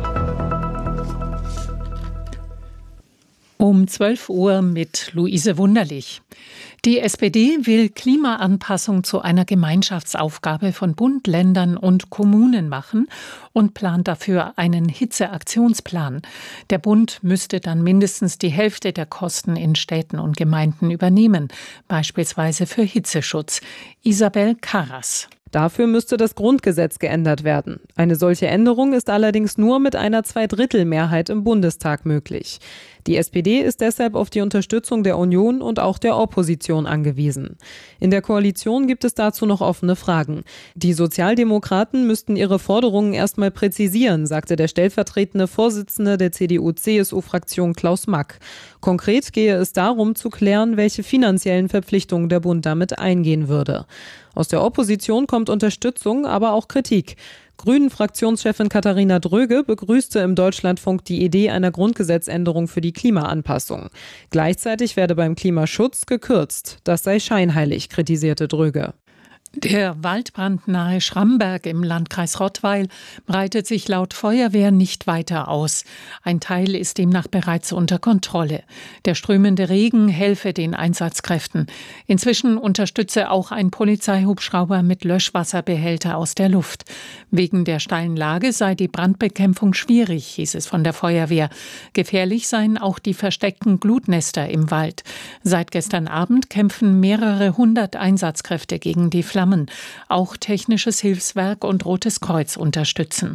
Um zwölf Uhr mit Luise Wunderlich. Die S P D will Klimaanpassung zu einer Gemeinschaftsaufgabe von Bund, Ländern und Kommunen machen und plant dafür einen Hitzeaktionsplan. Der Bund müsste dann mindestens die Hälfte der Kosten in Städten und Gemeinden übernehmen, beispielsweise für Hitzeschutz. Isabel Karras. Dafür müsste das Grundgesetz geändert werden. Eine solche Änderung ist allerdings nur mit einer Zweidrittelmehrheit im Bundestag möglich. Die S P D ist deshalb auf die Unterstützung der Union und auch der Opposition angewiesen. In der Koalition gibt es dazu noch offene Fragen. Die Sozialdemokraten müssten ihre Forderungen erstmal präzisieren, sagte der stellvertretende Vorsitzende der C D U C S U-Fraktion Klaus Mack. Konkret gehe es darum zu klären, welche finanziellen Verpflichtungen der Bund damit eingehen würde. Aus der Opposition kommt Unterstützung, aber auch Kritik. Grünen-Fraktionschefin Katharina Dröge begrüßte im Deutschlandfunk die Idee einer Grundgesetzänderung für die Klimaanpassung. Gleichzeitig werde beim Klimaschutz gekürzt. Das sei scheinheilig, kritisierte Dröge. Der Waldbrand nahe Schramberg im Landkreis Rottweil breitet sich laut Feuerwehr nicht weiter aus. Ein Teil ist demnach bereits unter Kontrolle. Der strömende Regen helfe den Einsatzkräften. Inzwischen unterstütze auch ein Polizeihubschrauber mit Löschwasserbehälter aus der Luft. Wegen der steilen Lage sei die Brandbekämpfung schwierig, hieß es von der Feuerwehr. Gefährlich seien auch die versteckten Glutnester im Wald. Seit gestern Abend kämpfen mehrere hundert Einsatzkräfte gegen die Flammen. Auch Technisches Hilfswerk und Rotes Kreuz unterstützen.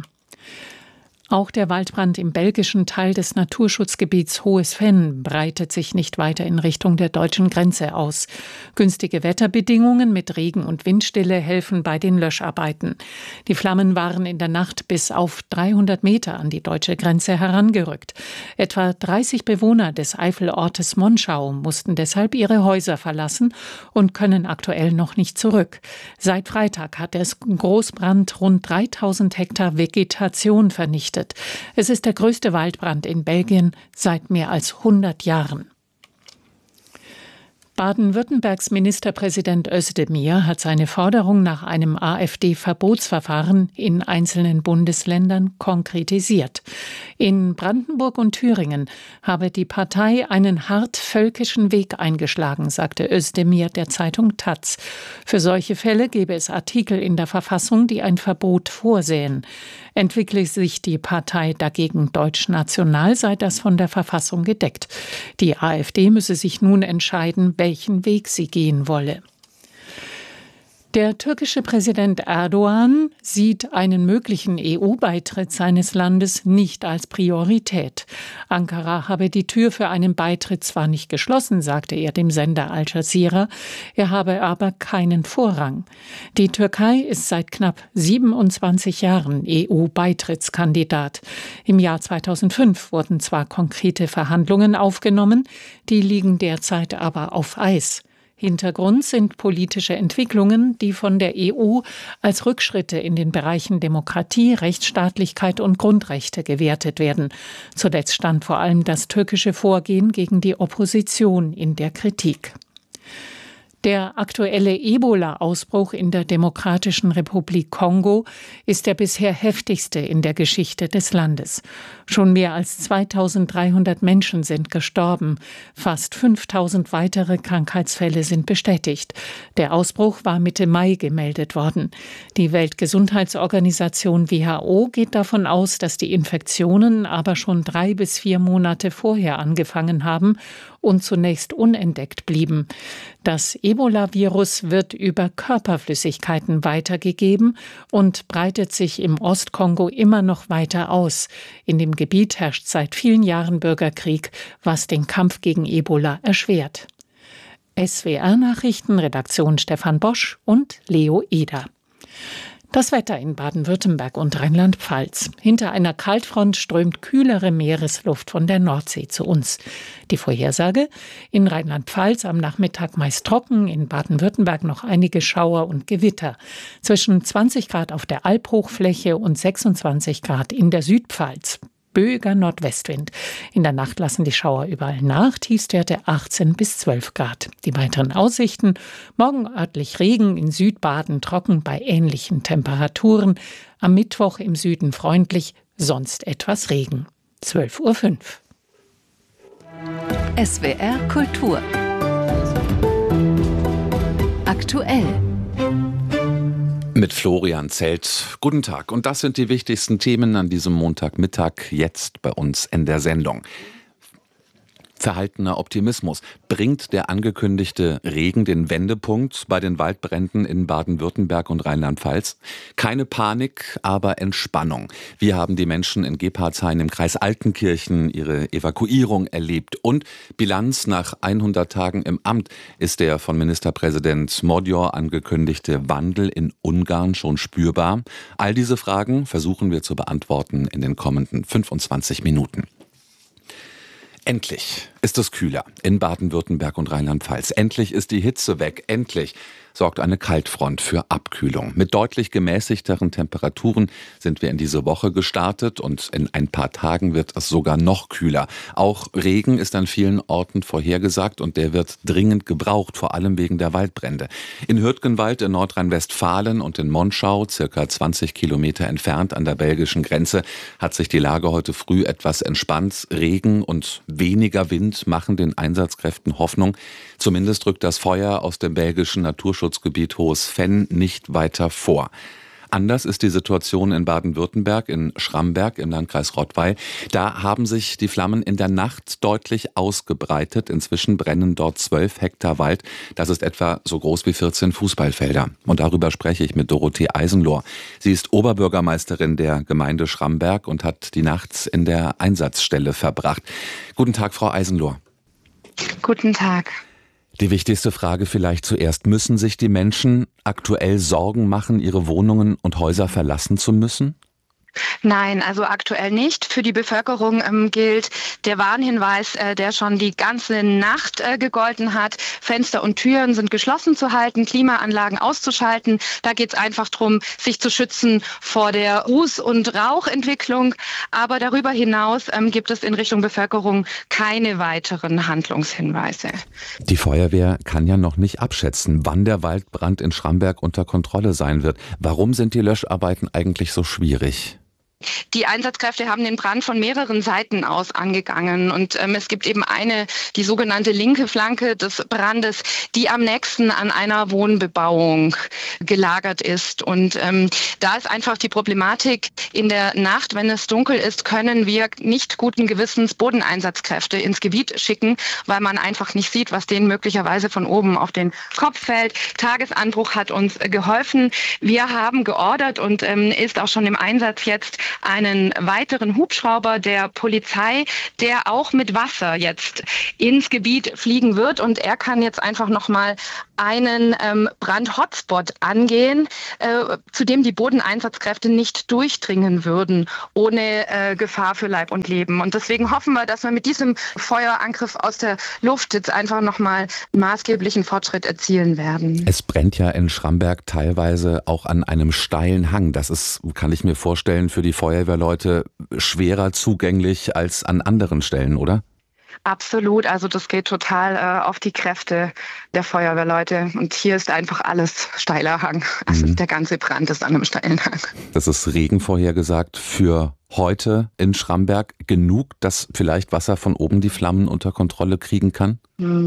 Auch der Waldbrand im belgischen Teil des Naturschutzgebiets Hohes Venn breitet sich nicht weiter in Richtung der deutschen Grenze aus. Günstige Wetterbedingungen mit Regen und Windstille helfen bei den Löscharbeiten. Die Flammen waren in der Nacht bis auf dreihundert Meter an die deutsche Grenze herangerückt. Etwa dreißig Bewohner des Eifelortes Monschau mussten deshalb ihre Häuser verlassen und können aktuell noch nicht zurück. Seit Freitag hat der Großbrand rund dreitausend Hektar Vegetation vernichtet. Es ist der größte Waldbrand in Belgien seit mehr als hundert Jahren. Baden-Württembergs Ministerpräsident Özdemir hat seine Forderung nach einem AfD-Verbotsverfahren in einzelnen Bundesländern konkretisiert. In Brandenburg und Thüringen habe die Partei einen hart völkischen Weg eingeschlagen, sagte Özdemir der Zeitung Taz. Für solche Fälle gebe es Artikel in der Verfassung, die ein Verbot vorsehen. Entwickle sich die Partei dagegen deutsch-national, sei das von der Verfassung gedeckt. Die AfD müsse sich nun entscheiden, welchen Weg sie gehen wolle. Der türkische Präsident Erdogan sieht einen möglichen E U-Beitritt seines Landes nicht als Priorität. Ankara habe die Tür für einen Beitritt zwar nicht geschlossen, sagte er dem Sender Al Jazeera, er habe aber keinen Vorrang. Die Türkei ist seit knapp siebenundzwanzig Jahren E U-Beitrittskandidat. Im Jahr zweitausendfünf wurden zwar konkrete Verhandlungen aufgenommen, die liegen derzeit aber auf Eis. Hintergrund sind politische Entwicklungen, die von der E U als Rückschritte in den Bereichen Demokratie, Rechtsstaatlichkeit und Grundrechte gewertet werden. Zuletzt stand vor allem das türkische Vorgehen gegen die Opposition in der Kritik. Der aktuelle Ebola-Ausbruch in der Demokratischen Republik Kongo ist der bisher heftigste in der Geschichte des Landes. Schon mehr als zweitausenddreihundert Menschen sind gestorben. Fast fünftausend weitere Krankheitsfälle sind bestätigt. Der Ausbruch war Mitte Mai gemeldet worden. Die Weltgesundheitsorganisation W H O geht davon aus, dass die Infektionen aber schon drei bis vier Monate vorher angefangen haben und zunächst unentdeckt blieben. Das Ebola-Virus wird über Körperflüssigkeiten weitergegeben und breitet sich im Ostkongo immer noch weiter aus. In dem Gebiet herrscht seit vielen Jahren Bürgerkrieg, was den Kampf gegen Ebola erschwert. S W R-Nachrichten, Redaktion Stefan Bosch und Leo Eder. Das Wetter in Baden-Württemberg und Rheinland-Pfalz. Hinter einer Kaltfront strömt kühlere Meeresluft von der Nordsee zu uns. Die Vorhersage: in Rheinland-Pfalz am Nachmittag meist trocken, in Baden-Württemberg noch einige Schauer und Gewitter. Zwischen zwanzig Grad auf der Albhochfläche und sechsundzwanzig Grad in der Südpfalz. Böiger Nordwestwind. In der Nacht lassen die Schauer überall nach, Tiefstwerte achtzehn bis zwölf Grad. Die weiteren Aussichten: morgen örtlich Regen, in Südbaden trocken bei ähnlichen Temperaturen. Am Mittwoch im Süden freundlich, sonst etwas Regen. zwölf Uhr fünf. S W R Kultur. Aktuell. Mit Florian Zelt. Guten Tag. Und das sind die wichtigsten Themen an diesem Montagmittag jetzt bei uns in der Sendung. Verhaltener Optimismus. Bringt der angekündigte Regen den Wendepunkt bei den Waldbränden in Baden-Württemberg und Rheinland-Pfalz? Keine Panik, aber Entspannung. Wir haben die Menschen in Gebhardshain im Kreis Altenkirchen ihre Evakuierung erlebt. Und Bilanz nach hundert Tagen im Amt. Ist der von Ministerpräsident Modjor angekündigte Wandel in Ungarn schon spürbar? All diese Fragen versuchen wir zu beantworten in den kommenden fünfundzwanzig Minuten. Endlich ist es kühler in Baden-Württemberg und Rheinland-Pfalz. Endlich ist die Hitze weg. Endlich sorgt eine Kaltfront für Abkühlung. Mit deutlich gemäßigteren Temperaturen sind wir in diese Woche gestartet und in ein paar Tagen wird es sogar noch kühler. Auch Regen ist an vielen Orten vorhergesagt und der wird dringend gebraucht, vor allem wegen der Waldbrände. In Hürtgenwald in Nordrhein-Westfalen und in Monschau, circa zwanzig Kilometer entfernt an der belgischen Grenze, hat sich die Lage heute früh etwas entspannt. Regen und weniger Wind machen den Einsatzkräften Hoffnung. Zumindest rückt das Feuer aus dem belgischen Naturschutzgebiet Hohes Venn nicht weiter vor. Anders ist die Situation in Baden-Württemberg, in Schramberg im Landkreis Rottweil. Da haben sich die Flammen in der Nacht deutlich ausgebreitet. Inzwischen brennen dort zwölf Hektar Wald. Das ist etwa so groß wie vierzehn Fußballfelder. Und darüber spreche ich mit Dorothee Eisenlohr. Sie ist Oberbürgermeisterin der Gemeinde Schramberg und hat die Nacht in der Einsatzstelle verbracht. Guten Tag, Frau Eisenlohr. Guten Tag. Die wichtigste Frage vielleicht zuerst. Müssen sich die Menschen aktuell Sorgen machen, ihre Wohnungen und Häuser verlassen zu müssen? Nein, also aktuell nicht. Für die Bevölkerung ähm, gilt der Warnhinweis, äh, der schon die ganze Nacht äh, gegolten hat. Fenster und Türen sind geschlossen zu halten, Klimaanlagen auszuschalten. Da geht es einfach darum, sich zu schützen vor der Ruß- und Rauchentwicklung. Aber darüber hinaus ähm, gibt es in Richtung Bevölkerung keine weiteren Handlungshinweise. Die Feuerwehr kann ja noch nicht abschätzen, wann der Waldbrand in Schramberg unter Kontrolle sein wird. Warum sind die Löscharbeiten eigentlich so schwierig? Die Einsatzkräfte haben den Brand von mehreren Seiten aus angegangen und ähm, es gibt eben eine, die sogenannte linke Flanke des Brandes, die am nächsten an einer Wohnbebauung gelagert ist. Und ähm, da ist einfach die Problematik, in der Nacht, wenn es dunkel ist, können wir nicht guten Gewissens Bodeneinsatzkräfte ins Gebiet schicken, weil man einfach nicht sieht, was denen möglicherweise von oben auf den Kopf fällt. Tagesanbruch hat uns geholfen. Wir haben geordert und ähm, ist auch schon im Einsatz jetzt einen weiteren Hubschrauber der Polizei, der auch mit Wasser jetzt ins Gebiet fliegen wird. Und er kann jetzt einfach nochmal einen ähm, Brand-Hotspot angehen, äh, zu dem die Bodeneinsatzkräfte nicht durchdringen würden, ohne äh, Gefahr für Leib und Leben. Und deswegen hoffen wir, dass wir mit diesem Feuerangriff aus der Luft jetzt einfach nochmal einen maßgeblichen Fortschritt erzielen werden. Es brennt ja in Schramberg teilweise auch an einem steilen Hang. Das ist, kann ich mir vorstellen, für die Feuerwehrleute schwerer zugänglich als an anderen Stellen, oder? Absolut, also das geht total äh, auf die Kräfte der Feuerwehrleute und hier ist einfach alles steiler Hang. Also mhm. der ganze Brand ist an einem steilen Hang. Das ist Regen vorhergesagt für heute in Schramberg. Genug, dass vielleicht Wasser von oben die Flammen unter Kontrolle kriegen kann?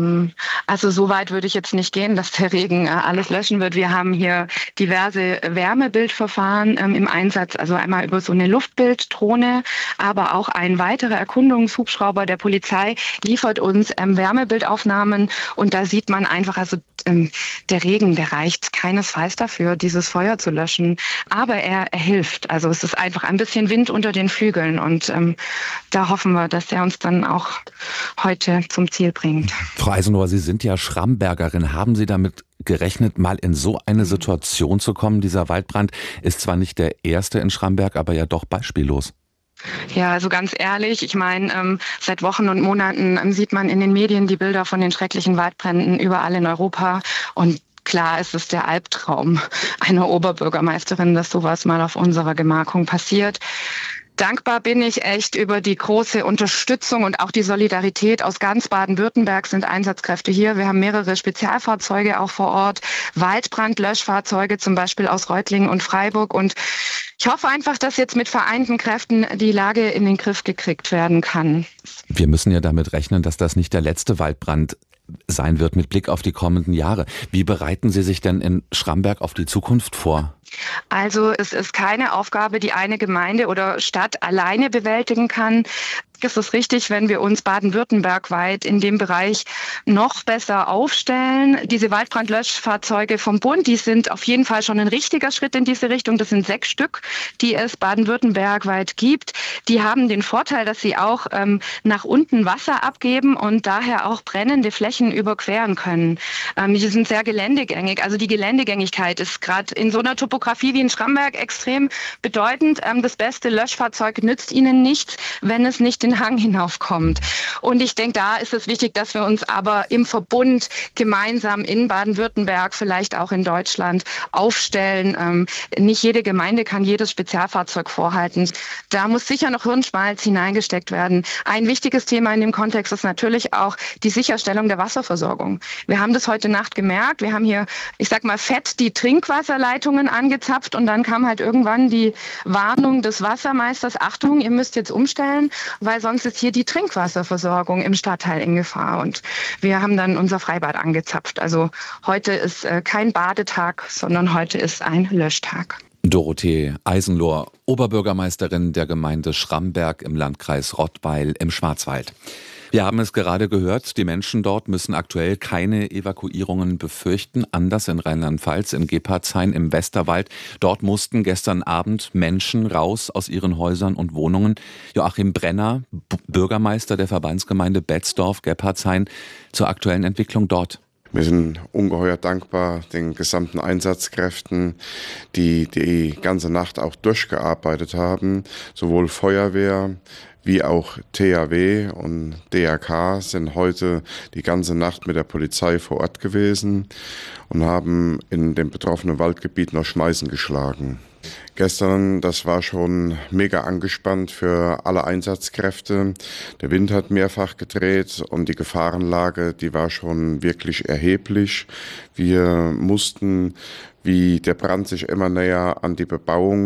Also so weit würde ich jetzt nicht gehen, dass der Regen alles löschen wird. Wir haben hier diverse Wärmebildverfahren ähm, im Einsatz, also einmal über so eine Luftbilddrohne, aber auch ein weiterer Erkundungshubschrauber der Polizei liefert uns ähm, Wärmebildaufnahmen und da sieht man einfach, also ähm, der Regen, der reicht keinesfalls dafür, dieses Feuer zu löschen, aber er, er hilft. Also es ist einfach ein bisschen Wind unter den Flügeln und ähm, da hoffen wir, dass er uns dann auch heute zum Ziel bringt. Frau Eisenlohr, Sie sind ja Schrambergerin. Haben Sie damit gerechnet, mal in so eine Situation zu kommen? Dieser Waldbrand ist zwar nicht der erste in Schramberg, aber ja doch beispiellos. Ja, also ganz ehrlich, ich meine, ähm, seit Wochen und Monaten ähm, sieht man in den Medien die Bilder von den schrecklichen Waldbränden überall in Europa und klar ist es der Albtraum einer Oberbürgermeisterin, dass sowas mal auf unserer Gemarkung passiert. Dankbar bin ich echt über die große Unterstützung und auch die Solidarität aus ganz Baden-Württemberg sind Einsatzkräfte hier. Wir haben mehrere Spezialfahrzeuge auch vor Ort, Waldbrandlöschfahrzeuge zum Beispiel aus Reutlingen und Freiburg und ich hoffe einfach, dass jetzt mit vereinten Kräften die Lage in den Griff gekriegt werden kann. Wir müssen ja damit rechnen, dass das nicht der letzte Waldbrand sein wird mit Blick auf die kommenden Jahre. Wie bereiten Sie sich denn in Schramberg auf die Zukunft vor? Also es ist keine Aufgabe, die eine Gemeinde oder Stadt alleine bewältigen kann. Es ist richtig, wenn wir uns baden-württembergweit in dem Bereich noch besser aufstellen. Diese Waldbrandlöschfahrzeuge vom Bund, die sind auf jeden Fall schon ein richtiger Schritt in diese Richtung. Das sind sechs Stück, die es baden-württembergweit gibt. Die haben den Vorteil, dass sie auch ähm, nach unten Wasser abgeben und daher auch brennende Flächen überqueren können. Ähm, die sind sehr geländegängig. Also die Geländegängigkeit ist gerade in so einer Topografie wie in Schramberg extrem bedeutend. Ähm, das beste Löschfahrzeug nützt ihnen nichts, wenn es nicht den Hang hinaufkommt. Und ich denke, da ist es wichtig, dass wir uns aber im Verbund gemeinsam in Baden-Württemberg, vielleicht auch in Deutschland aufstellen. Ähm, nicht jede Gemeinde kann jedes Spezialfahrzeug vorhalten. Da muss sicher noch Hirnschmalz hineingesteckt werden. Ein wichtiges Thema in dem Kontext ist natürlich auch die Sicherstellung der Wasserversorgung. Wir haben das heute Nacht gemerkt. Wir haben hier, ich sag mal, fett die Trinkwasserleitungen angezapft und dann kam halt irgendwann die Warnung des Wassermeisters, Achtung, ihr müsst jetzt umstellen, weil sonst ist hier die Trinkwasserversorgung im Stadtteil in Gefahr. Und wir haben dann unser Freibad angezapft. Also heute ist äh, kein Badetag, sondern heute ist ein Löschtag. Dorothee Eisenlohr, Oberbürgermeisterin der Gemeinde Schramberg im Landkreis Rottweil im Schwarzwald. Wir haben es gerade gehört, die Menschen dort müssen aktuell keine Evakuierungen befürchten, anders in Rheinland-Pfalz, in Gebhardshain im Westerwald. Dort mussten gestern Abend Menschen raus aus ihren Häusern und Wohnungen. Joachim Brenner, B- Bürgermeister der Verbandsgemeinde Betzdorf-Gebhardshain, zur aktuellen Entwicklung dort. Wir sind ungeheuer dankbar den gesamten Einsatzkräften, die die ganze Nacht auch durchgearbeitet haben. Sowohl Feuerwehr wie auch T H W und D R K sind heute die ganze Nacht mit der Polizei vor Ort gewesen und haben in dem betroffenen Waldgebiet noch Schneisen geschlagen. Gestern, das war schon mega angespannt für alle Einsatzkräfte. Der Wind hat mehrfach gedreht und die Gefahrenlage, die war schon wirklich erheblich. Wir mussten, wie der Brand sich immer näher an die Bebauung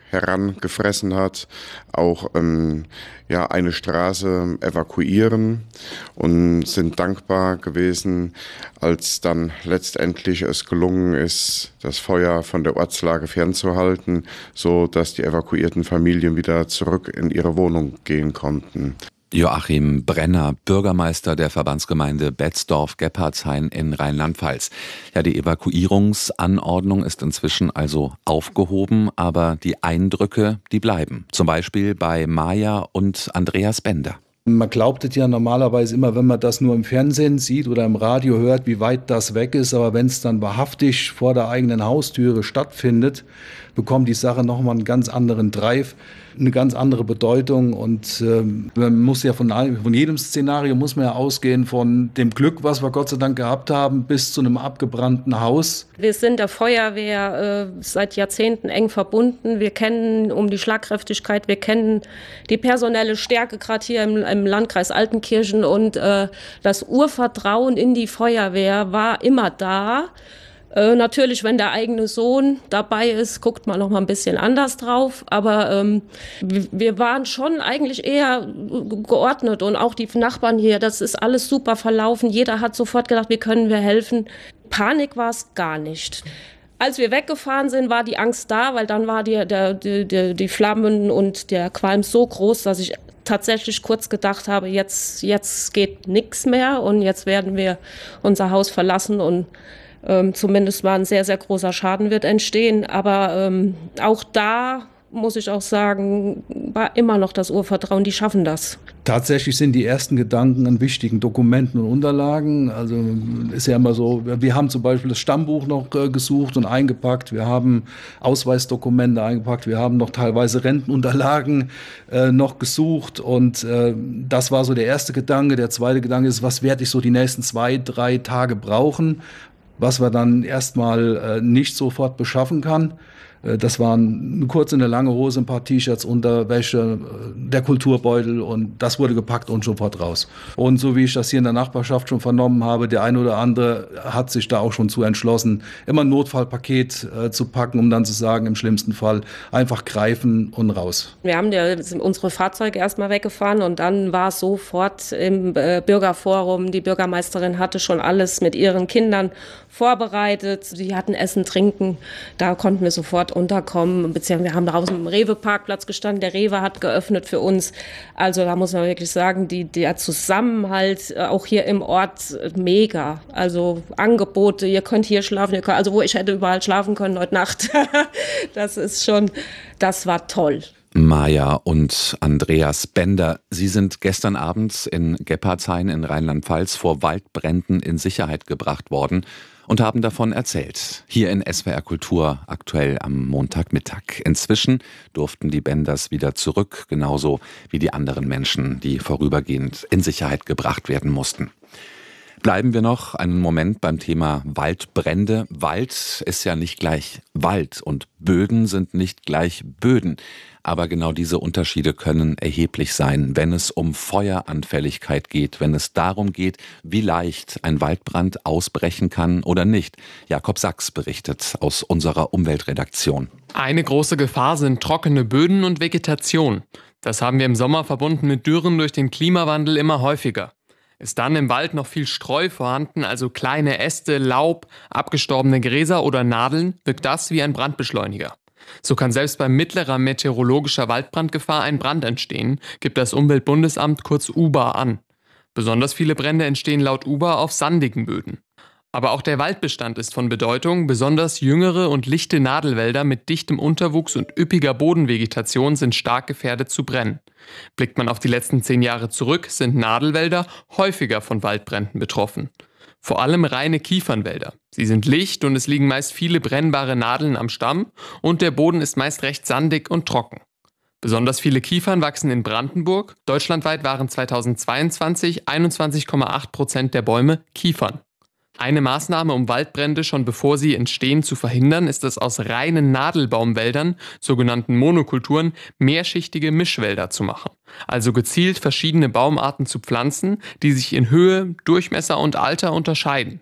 herangefressen hat, auch ähm, ja, eine Straße evakuieren und sind dankbar gewesen, als dann letztendlich es gelungen ist, das Feuer von der Ortslage fernzuhalten, so dass die evakuierten Familien wieder zurück in ihre Wohnung gehen konnten. Joachim Brenner, Bürgermeister der Verbandsgemeinde Betzdorf-Gebhardshain in Rheinland-Pfalz. Ja, die Evakuierungsanordnung ist inzwischen also aufgehoben, aber die Eindrücke, die bleiben. Zum Beispiel bei Maja und Andreas Bender. Man glaubt es ja normalerweise immer, wenn man das nur im Fernsehen sieht oder im Radio hört, wie weit das weg ist. Aber wenn es dann wahrhaftig vor der eigenen Haustüre stattfindet, bekommt die Sache nochmal einen ganz anderen Drive, eine ganz andere Bedeutung. Und äh, man muss ja von, von jedem Szenario muss man ja ausgehen, von dem Glück, was wir Gott sei Dank gehabt haben, bis zu einem abgebrannten Haus. Wir sind der Feuerwehr äh, seit Jahrzehnten eng verbunden. Wir kennen um die Schlagkräftigkeit, wir kennen die personelle Stärke, gerade hier im, im Landkreis Altenkirchen. Und äh, das Urvertrauen in die Feuerwehr war immer da. Äh, natürlich, wenn der eigene Sohn dabei ist, guckt man noch mal ein bisschen anders drauf. Aber ähm, wir waren schon eigentlich eher geordnet. Und auch die Nachbarn hier, das ist alles super verlaufen. Jeder hat sofort gedacht, wie können wir helfen. Panik war es gar nicht. Als wir weggefahren sind, war die Angst da, weil dann war die, der, die, die, die Flammen und der Qualm so groß, dass ich tatsächlich kurz gedacht habe, jetzt, jetzt geht nichts mehr und jetzt werden wir unser Haus verlassen und ähm, zumindest mal ein sehr, sehr großer Schaden wird entstehen. Aber ähm, auch da muss ich auch sagen, war immer noch das Urvertrauen, die schaffen das. Tatsächlich sind die ersten Gedanken an wichtigen Dokumenten und Unterlagen. Also ist ja immer so, wir haben zum Beispiel das Stammbuch noch äh, gesucht und eingepackt. Wir haben Ausweisdokumente eingepackt. Wir haben noch teilweise Rentenunterlagen äh, noch gesucht. Und äh, das war so der erste Gedanke. Der zweite Gedanke ist, was werde ich so die nächsten zwei, drei Tage brauchen, was wir dann erstmal äh, nicht sofort beschaffen kann. Das waren eine kurze, eine lange Hose, ein paar T-Shirts, Unterwäsche, der Kulturbeutel und das wurde gepackt und sofort raus. Und so wie ich das hier in der Nachbarschaft schon vernommen habe, der eine oder andere hat sich da auch schon zu entschlossen, immer ein Notfallpaket äh, zu packen, um dann zu sagen, im schlimmsten Fall einfach greifen und raus. Wir haben ja unsere Fahrzeuge erstmal weggefahren und dann war es sofort im äh, Bürgerforum. Die Bürgermeisterin hatte schon alles mit ihren Kindern vorbereitet. Sie hatten Essen, Trinken, da konnten wir sofort unterkommen, beziehungsweise wir haben draußen im Rewe-Parkplatz gestanden, der Rewe hat geöffnet für uns, also da muss man wirklich sagen, die, der Zusammenhalt auch hier im Ort mega, also Angebote, ihr könnt hier schlafen, ihr könnt, also wo ich hätte überall schlafen können heute Nacht, das ist schon, das war toll. Maja und Andreas Bender, Sie sind gestern Abend in Gebhardshain in Rheinland-Pfalz vor Waldbränden in Sicherheit gebracht worden und haben davon erzählt. Hier in S W R Kultur aktuell am Montagmittag. Inzwischen durften die Benders wieder zurück, genauso wie die anderen Menschen, die vorübergehend in Sicherheit gebracht werden mussten. Bleiben wir noch einen Moment beim Thema Waldbrände. Wald ist ja nicht gleich Wald und Böden sind nicht gleich Böden. Aber genau diese Unterschiede können erheblich sein, wenn es um Feueranfälligkeit geht, wenn es darum geht, wie leicht ein Waldbrand ausbrechen kann oder nicht. Jakob Sachs berichtet aus unserer Umweltredaktion. Eine große Gefahr sind trockene Böden und Vegetation. Das haben wir im Sommer verbunden mit Dürren durch den Klimawandel immer häufiger. Ist dann im Wald noch viel Streu vorhanden, also kleine Äste, Laub, abgestorbene Gräser oder Nadeln, wirkt das wie ein Brandbeschleuniger. So kann selbst bei mittlerer meteorologischer Waldbrandgefahr ein Brand entstehen, gibt das Umweltbundesamt kurz U B A an. Besonders viele Brände entstehen laut U B A auf sandigen Böden. Aber auch der Waldbestand ist von Bedeutung, besonders jüngere und lichte Nadelwälder mit dichtem Unterwuchs und üppiger Bodenvegetation sind stark gefährdet zu brennen. Blickt man auf die letzten zehn Jahre zurück, sind Nadelwälder häufiger von Waldbränden betroffen. Vor allem reine Kiefernwälder. Sie sind licht und es liegen meist viele brennbare Nadeln am Stamm und der Boden ist meist recht sandig und trocken. Besonders viele Kiefern wachsen in Brandenburg. Deutschlandweit waren zweitausendzweiundzwanzig einundzwanzig Komma acht Prozent der Bäume Kiefern. Eine Maßnahme, um Waldbrände schon bevor sie entstehen zu verhindern, ist es aus reinen Nadelbaumwäldern, sogenannten Monokulturen, mehrschichtige Mischwälder zu machen. Also gezielt verschiedene Baumarten zu pflanzen, die sich in Höhe, Durchmesser und Alter unterscheiden.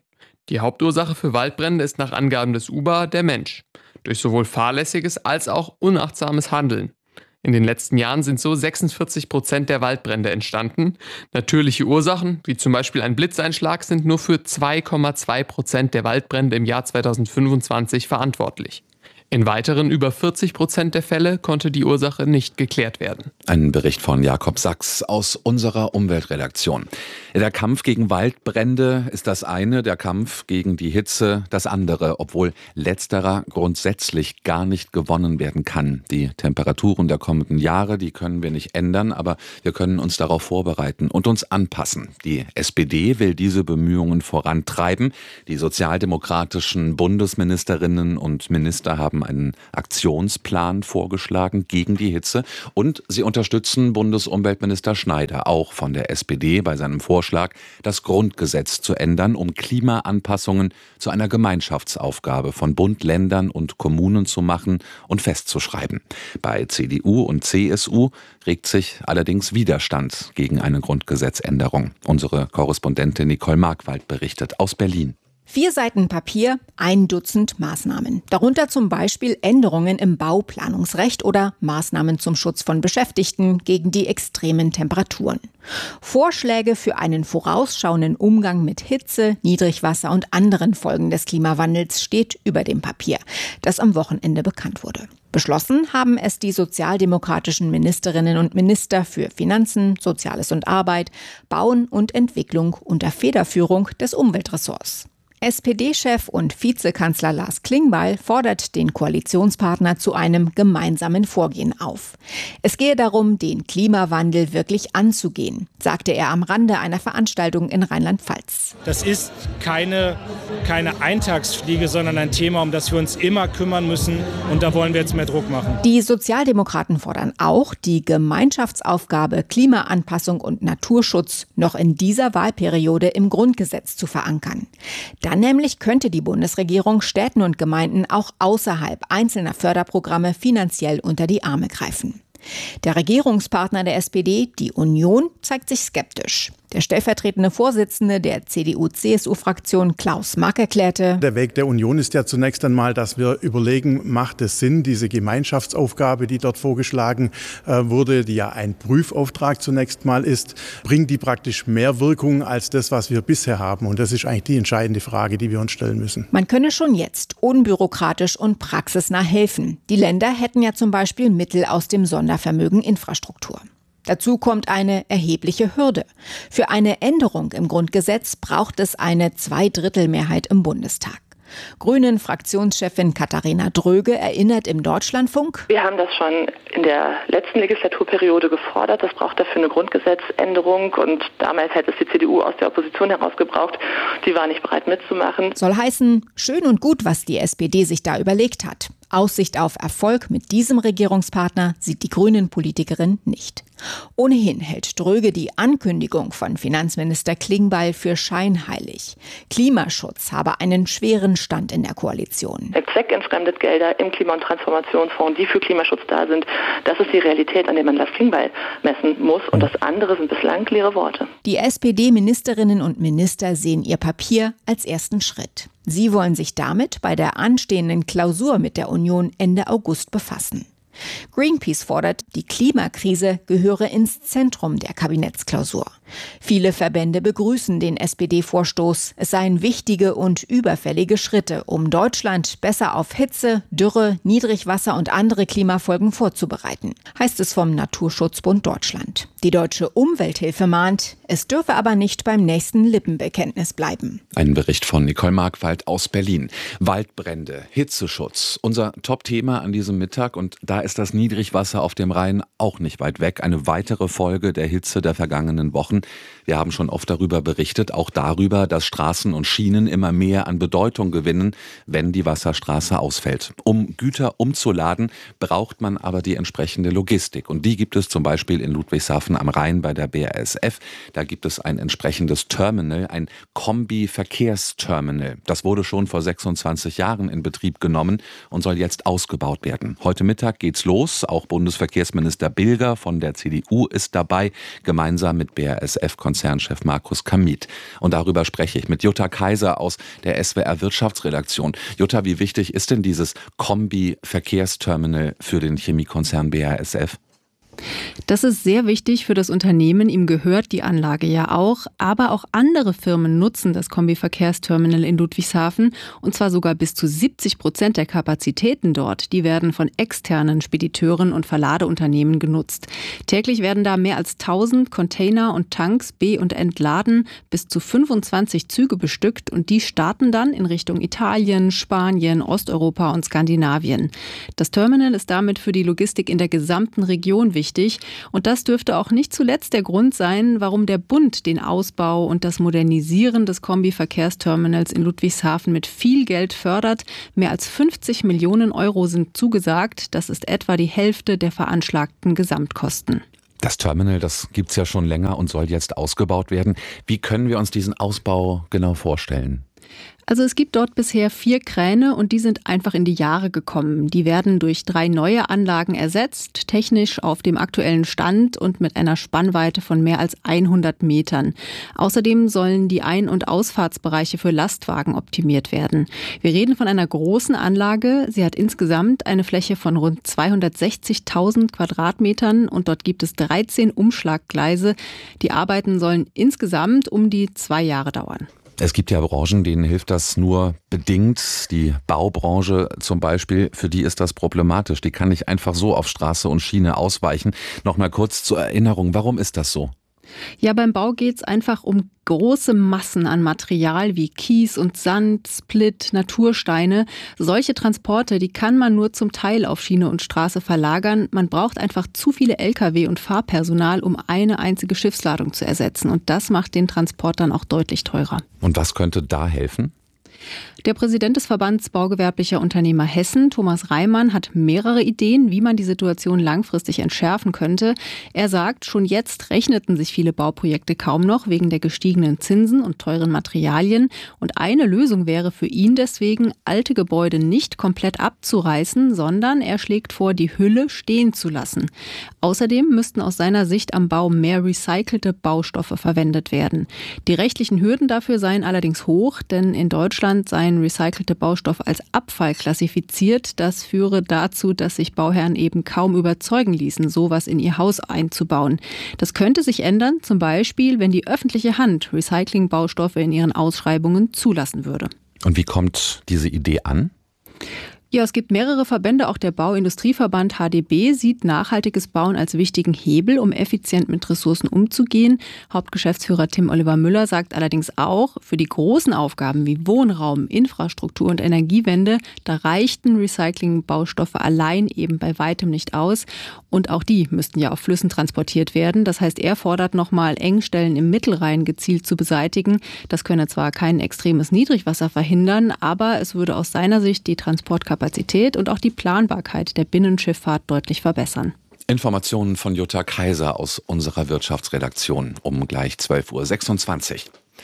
Die Hauptursache für Waldbrände ist nach Angaben des U B A der Mensch, durch sowohl fahrlässiges als auch unachtsames Handeln. In den letzten Jahren sind so sechsundvierzig Prozent der Waldbrände entstanden. Natürliche Ursachen, wie zum Beispiel ein Blitzeinschlag, sind nur für zwei Komma zwei Prozent der Waldbrände im Jahr zweitausendfünfundzwanzig verantwortlich. In weiteren über vierzig Prozent der Fälle konnte die Ursache nicht geklärt werden. Ein Bericht von Jakob Sachs aus unserer Umweltredaktion. Der Kampf gegen Waldbrände ist das eine, der Kampf gegen die Hitze das andere, obwohl letzterer grundsätzlich gar nicht gewonnen werden kann. Die Temperaturen der kommenden Jahre, die können wir nicht ändern, aber wir können uns darauf vorbereiten und uns anpassen. Die S P D will diese Bemühungen vorantreiben. Die sozialdemokratischen Bundesministerinnen und Minister haben einen Aktionsplan vorgeschlagen gegen die Hitze und sie unterstützen Bundesumweltminister Schneider, auch von der S P D, bei seinem Vorschlag, das Grundgesetz zu ändern, um Klimaanpassungen zu einer Gemeinschaftsaufgabe von Bund, Ländern und Kommunen zu machen und festzuschreiben. Bei C D U und C S U regt sich allerdings Widerstand gegen eine Grundgesetzänderung. Unsere Korrespondentin Nicole Markwald berichtet aus Berlin. Vier Seiten Papier, ein Dutzend Maßnahmen. Darunter zum Beispiel Änderungen im Bauplanungsrecht oder Maßnahmen zum Schutz von Beschäftigten gegen die extremen Temperaturen. Vorschläge für einen vorausschauenden Umgang mit Hitze, Niedrigwasser und anderen Folgen des Klimawandels steht über dem Papier, das am Wochenende bekannt wurde. Beschlossen haben es die sozialdemokratischen Ministerinnen und Minister für Finanzen, Soziales und Arbeit, Bauen und Entwicklung unter Federführung des Umweltressorts. S P D-Chef und Vizekanzler Lars Klingbeil fordert den Koalitionspartner zu einem gemeinsamen Vorgehen auf. Es gehe darum, den Klimawandel wirklich anzugehen, sagte er am Rande einer Veranstaltung in Rheinland-Pfalz. Das ist keine, keine Eintagsfliege, sondern ein Thema, um das wir uns immer kümmern müssen. Und da wollen wir jetzt mehr Druck machen. Die Sozialdemokraten fordern auch, die Gemeinschaftsaufgabe Klimaanpassung und Naturschutz noch in dieser Wahlperiode im Grundgesetz zu verankern. Dann nämlich könnte die Bundesregierung Städten und Gemeinden auch außerhalb einzelner Förderprogramme finanziell unter die Arme greifen. Der Regierungspartner der S P D, die Union, zeigt sich skeptisch. Der stellvertretende Vorsitzende der C D U C S U-Fraktion Klaus Mack erklärte: Der Weg der Union ist ja zunächst einmal, dass wir überlegen, macht es Sinn, diese Gemeinschaftsaufgabe, die dort vorgeschlagen äh, wurde, die ja ein Prüfauftrag zunächst mal ist, bringt die praktisch mehr Wirkung als das, was wir bisher haben? Und das ist eigentlich die entscheidende Frage, die wir uns stellen müssen. Man könne schon jetzt unbürokratisch und praxisnah helfen. Die Länder hätten ja zum Beispiel Mittel aus dem Sondervermögen Infrastruktur. Dazu kommt eine erhebliche Hürde. Für eine Änderung im Grundgesetz braucht es eine Zweidrittelmehrheit im Bundestag. Grünen-Fraktionschefin Katharina Dröge erinnert im Deutschlandfunk: Wir haben das schon in der letzten Legislaturperiode gefordert. Das braucht dafür eine Grundgesetzänderung. Und damals hätte es die C D U aus der Opposition heraus gebraucht. Die war nicht bereit mitzumachen. Soll heißen, schön und gut, was die S P D sich da überlegt hat. Aussicht auf Erfolg mit diesem Regierungspartner sieht die Grünen-Politikerin nicht. Ohnehin hält Dröge die Ankündigung von Finanzminister Klingbeil für scheinheilig. Klimaschutz habe einen schweren Stand in der Koalition. Zweckentfremdet Gelder im Klima- und Transformationsfonds, die für Klimaschutz da sind, das ist die Realität, an der man Lars Klingbeil messen muss. Und das andere sind bislang leere Worte. Die S P D-Ministerinnen und Minister sehen ihr Papier als ersten Schritt. Sie wollen sich damit bei der anstehenden Klausur mit der Union Ende August befassen. Greenpeace fordert, die Klimakrise gehöre ins Zentrum der Kabinettsklausur. Viele Verbände begrüßen den S P D-Vorstoß. Es seien wichtige und überfällige Schritte, um Deutschland besser auf Hitze, Dürre, Niedrigwasser und andere Klimafolgen vorzubereiten, heißt es vom Naturschutzbund Deutschland. Die Deutsche Umwelthilfe mahnt, es dürfe aber nicht beim nächsten Lippenbekenntnis bleiben. Ein Bericht von Nicole Markwald aus Berlin. Waldbrände, Hitzeschutz, unser Top-Thema an diesem Mittag, und da ist das Niedrigwasser auf dem Rhein auch nicht weit weg. Eine weitere Folge der Hitze der vergangenen Wochen. Wir haben schon oft darüber berichtet, auch darüber, dass Straßen und Schienen immer mehr an Bedeutung gewinnen, wenn die Wasserstraße ausfällt. Um Güter umzuladen, braucht man aber die entsprechende Logistik. Und die gibt es zum Beispiel in Ludwigshafen am Rhein bei der B A S F. Da gibt es ein entsprechendes Terminal, ein Kombi-Verkehrsterminal. Das wurde schon vor sechsundzwanzig Jahren in Betrieb genommen und soll jetzt ausgebaut werden. Heute Mittag geht's los. Auch Bundesverkehrsminister Bilger von der C D U ist dabei, gemeinsam mit B A S F-Konzernchef Markus Kamit. Und darüber spreche ich mit Jutta Kaiser aus der S W R Wirtschaftsredaktion. Jutta, wie wichtig ist denn dieses Kombi-Verkehrsterminal für den Chemiekonzern B A S F? Das ist sehr wichtig für das Unternehmen. Ihm gehört die Anlage ja auch. Aber auch andere Firmen nutzen das Kombi-Verkehrsterminal in Ludwigshafen. Und zwar sogar bis zu siebzig Prozent der Kapazitäten dort. Die werden von externen Spediteuren und Verladeunternehmen genutzt. Täglich werden da mehr als tausend Container und Tanks be- und entladen. Bis zu fünfundzwanzig Züge bestückt. Und die starten dann in Richtung Italien, Spanien, Osteuropa und Skandinavien. Das Terminal ist damit für die Logistik in der gesamten Region wichtig. Und das dürfte auch nicht zuletzt der Grund sein, warum der Bund den Ausbau und das Modernisieren des Kombi-Verkehrsterminals in Ludwigshafen mit viel Geld fördert. Mehr als fünfzig Millionen Euro sind zugesagt. Das ist etwa die Hälfte der veranschlagten Gesamtkosten. Das Terminal, das gibt's ja schon länger und soll jetzt ausgebaut werden. Wie können wir uns diesen Ausbau genau vorstellen? Also es gibt dort bisher vier Kräne und die sind einfach in die Jahre gekommen. Die werden durch drei neue Anlagen ersetzt, technisch auf dem aktuellen Stand und mit einer Spannweite von mehr als hundert Metern. Außerdem sollen die Ein- und Ausfahrtsbereiche für Lastwagen optimiert werden. Wir reden von einer großen Anlage. Sie hat insgesamt eine Fläche von rund zweihundertsechzigtausend Quadratmetern und dort gibt es dreizehn Umschlaggleise. Die Arbeiten sollen insgesamt um die zwei Jahre dauern. Es gibt ja Branchen, denen hilft das nur bedingt. Die Baubranche zum Beispiel, für die ist das problematisch. Die kann nicht einfach so auf Straße und Schiene ausweichen. Nochmal kurz zur Erinnerung, warum ist das so? Ja, beim Bau geht es einfach um große Massen an Material wie Kies und Sand, Split, Natursteine. Solche Transporte, die kann man nur zum Teil auf Schiene und Straße verlagern. Man braucht einfach zu viele L K W und Fahrpersonal, um eine einzige Schiffsladung zu ersetzen. Und das macht den Transport dann auch deutlich teurer. Und was könnte da helfen? Der Präsident des Verbands Baugewerblicher Unternehmer Hessen, Thomas Reimann, hat mehrere Ideen, wie man die Situation langfristig entschärfen könnte. Er sagt, schon jetzt rechneten sich viele Bauprojekte kaum noch wegen der gestiegenen Zinsen und teuren Materialien. Und eine Lösung wäre für ihn deswegen, alte Gebäude nicht komplett abzureißen, sondern er schlägt vor, die Hülle stehen zu lassen. Außerdem müssten aus seiner Sicht am Bau mehr recycelte Baustoffe verwendet werden. Die rechtlichen Hürden dafür seien allerdings hoch, denn in Deutschland seien recycelte Baustoffe als Abfall klassifiziert. Das führe dazu, dass sich Bauherren eben kaum überzeugen ließen, sowas in ihr Haus einzubauen. Das könnte sich ändern, zum Beispiel, wenn die öffentliche Hand Recyclingbaustoffe in ihren Ausschreibungen zulassen würde. Und wie kommt diese Idee an? Ja, es gibt mehrere Verbände. Auch der Bauindustrieverband H D B sieht nachhaltiges Bauen als wichtigen Hebel, um effizient mit Ressourcen umzugehen. Hauptgeschäftsführer Tim Oliver Müller sagt allerdings auch, für die großen Aufgaben wie Wohnraum, Infrastruktur und Energiewende, da reichten Recyclingbaustoffe allein eben bei weitem nicht aus. Und auch die müssten ja auf Flüssen transportiert werden. Das heißt, er fordert nochmal, Engstellen im Mittelrhein gezielt zu beseitigen. Das könne zwar kein extremes Niedrigwasser verhindern, aber es würde aus seiner Sicht die Transportkapazität und auch die Planbarkeit der Binnenschifffahrt deutlich verbessern. Informationen von Jutta Kaiser aus unserer Wirtschaftsredaktion um gleich zwölf Uhr sechsundzwanzig.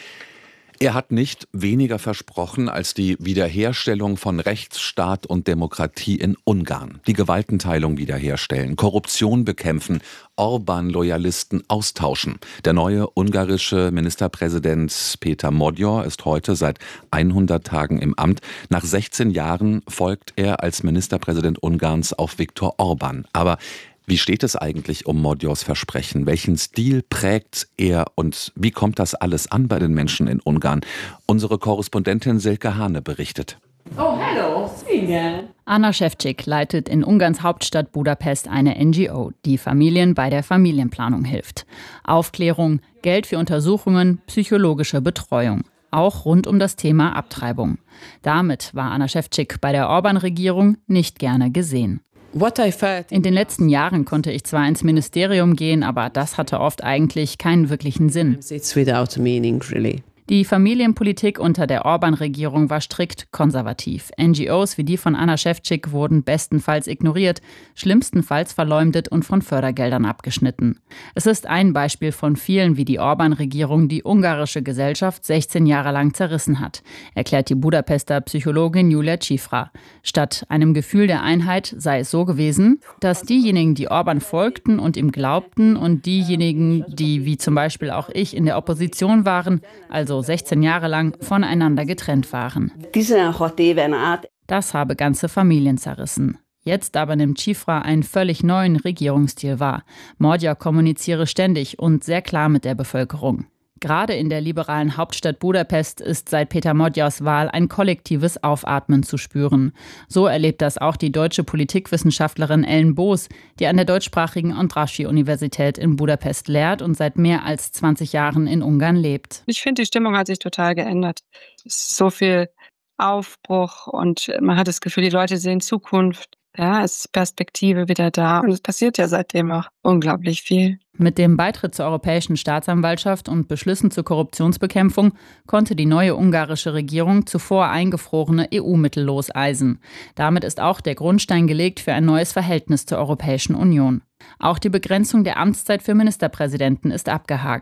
Er hat nicht weniger versprochen als die Wiederherstellung von Rechtsstaat und Demokratie in Ungarn. Die Gewaltenteilung wiederherstellen, Korruption bekämpfen, Orban-Loyalisten austauschen. Der neue ungarische Ministerpräsident Peter Magyar ist heute seit hundert Tagen im Amt. Nach sechzehn Jahren folgt er als Ministerpräsident Ungarns auf Viktor Orban. Aber wie steht es eigentlich um Magyars Versprechen? Welchen Stil prägt er und wie kommt das alles an bei den Menschen in Ungarn? Unsere Korrespondentin Silke Hane berichtet. Oh, hello. Anna Ševčík leitet in Ungarns Hauptstadt Budapest eine N G O, die Familien bei der Familienplanung hilft. Aufklärung, Geld für Untersuchungen, psychologische Betreuung. Auch rund um das Thema Abtreibung. Damit war Anna Ševčík bei der Orban-Regierung nicht gerne gesehen. In den letzten Jahren konnte ich zwar ins Ministerium gehen, aber das hatte oft eigentlich keinen wirklichen Sinn. Die Familienpolitik unter der Orban-Regierung war strikt konservativ. N G Os wie die von Anna Ševčík wurden bestenfalls ignoriert, schlimmstenfalls verleumdet und von Fördergeldern abgeschnitten. Es ist ein Beispiel von vielen, wie die Orban-Regierung die ungarische Gesellschaft sechzehn Jahre lang zerrissen hat, erklärt die Budapester Psychologin Julia Cifra. Statt einem Gefühl der Einheit sei es so gewesen, dass diejenigen, die Orban folgten und ihm glaubten, und diejenigen, die wie zum Beispiel auch ich in der Opposition waren, also sechzehn Jahre lang, voneinander getrennt waren. Das habe ganze Familien zerrissen. Jetzt aber nimmt Cifra einen völlig neuen Regierungsstil wahr. Magyar kommuniziere ständig und sehr klar mit der Bevölkerung. Gerade in der liberalen Hauptstadt Budapest ist seit Peter Magyars Wahl ein kollektives Aufatmen zu spüren. So erlebt das auch die deutsche Politikwissenschaftlerin Ellen Boos, die an der deutschsprachigen Andrássy-Universität in Budapest lehrt und seit mehr als zwanzig Jahren in Ungarn lebt. Ich finde, die Stimmung hat sich total geändert. Es ist so viel Aufbruch und man hat das Gefühl, die Leute sehen Zukunft. Ja, es ist Perspektive wieder da und es passiert ja seitdem auch unglaublich viel. Mit dem Beitritt zur Europäischen Staatsanwaltschaft und Beschlüssen zur Korruptionsbekämpfung konnte die neue ungarische Regierung zuvor eingefrorene E U-Mittel loseisen. Damit ist auch der Grundstein gelegt für ein neues Verhältnis zur Europäischen Union. Auch die Begrenzung der Amtszeit für Ministerpräsidenten ist abgehakt.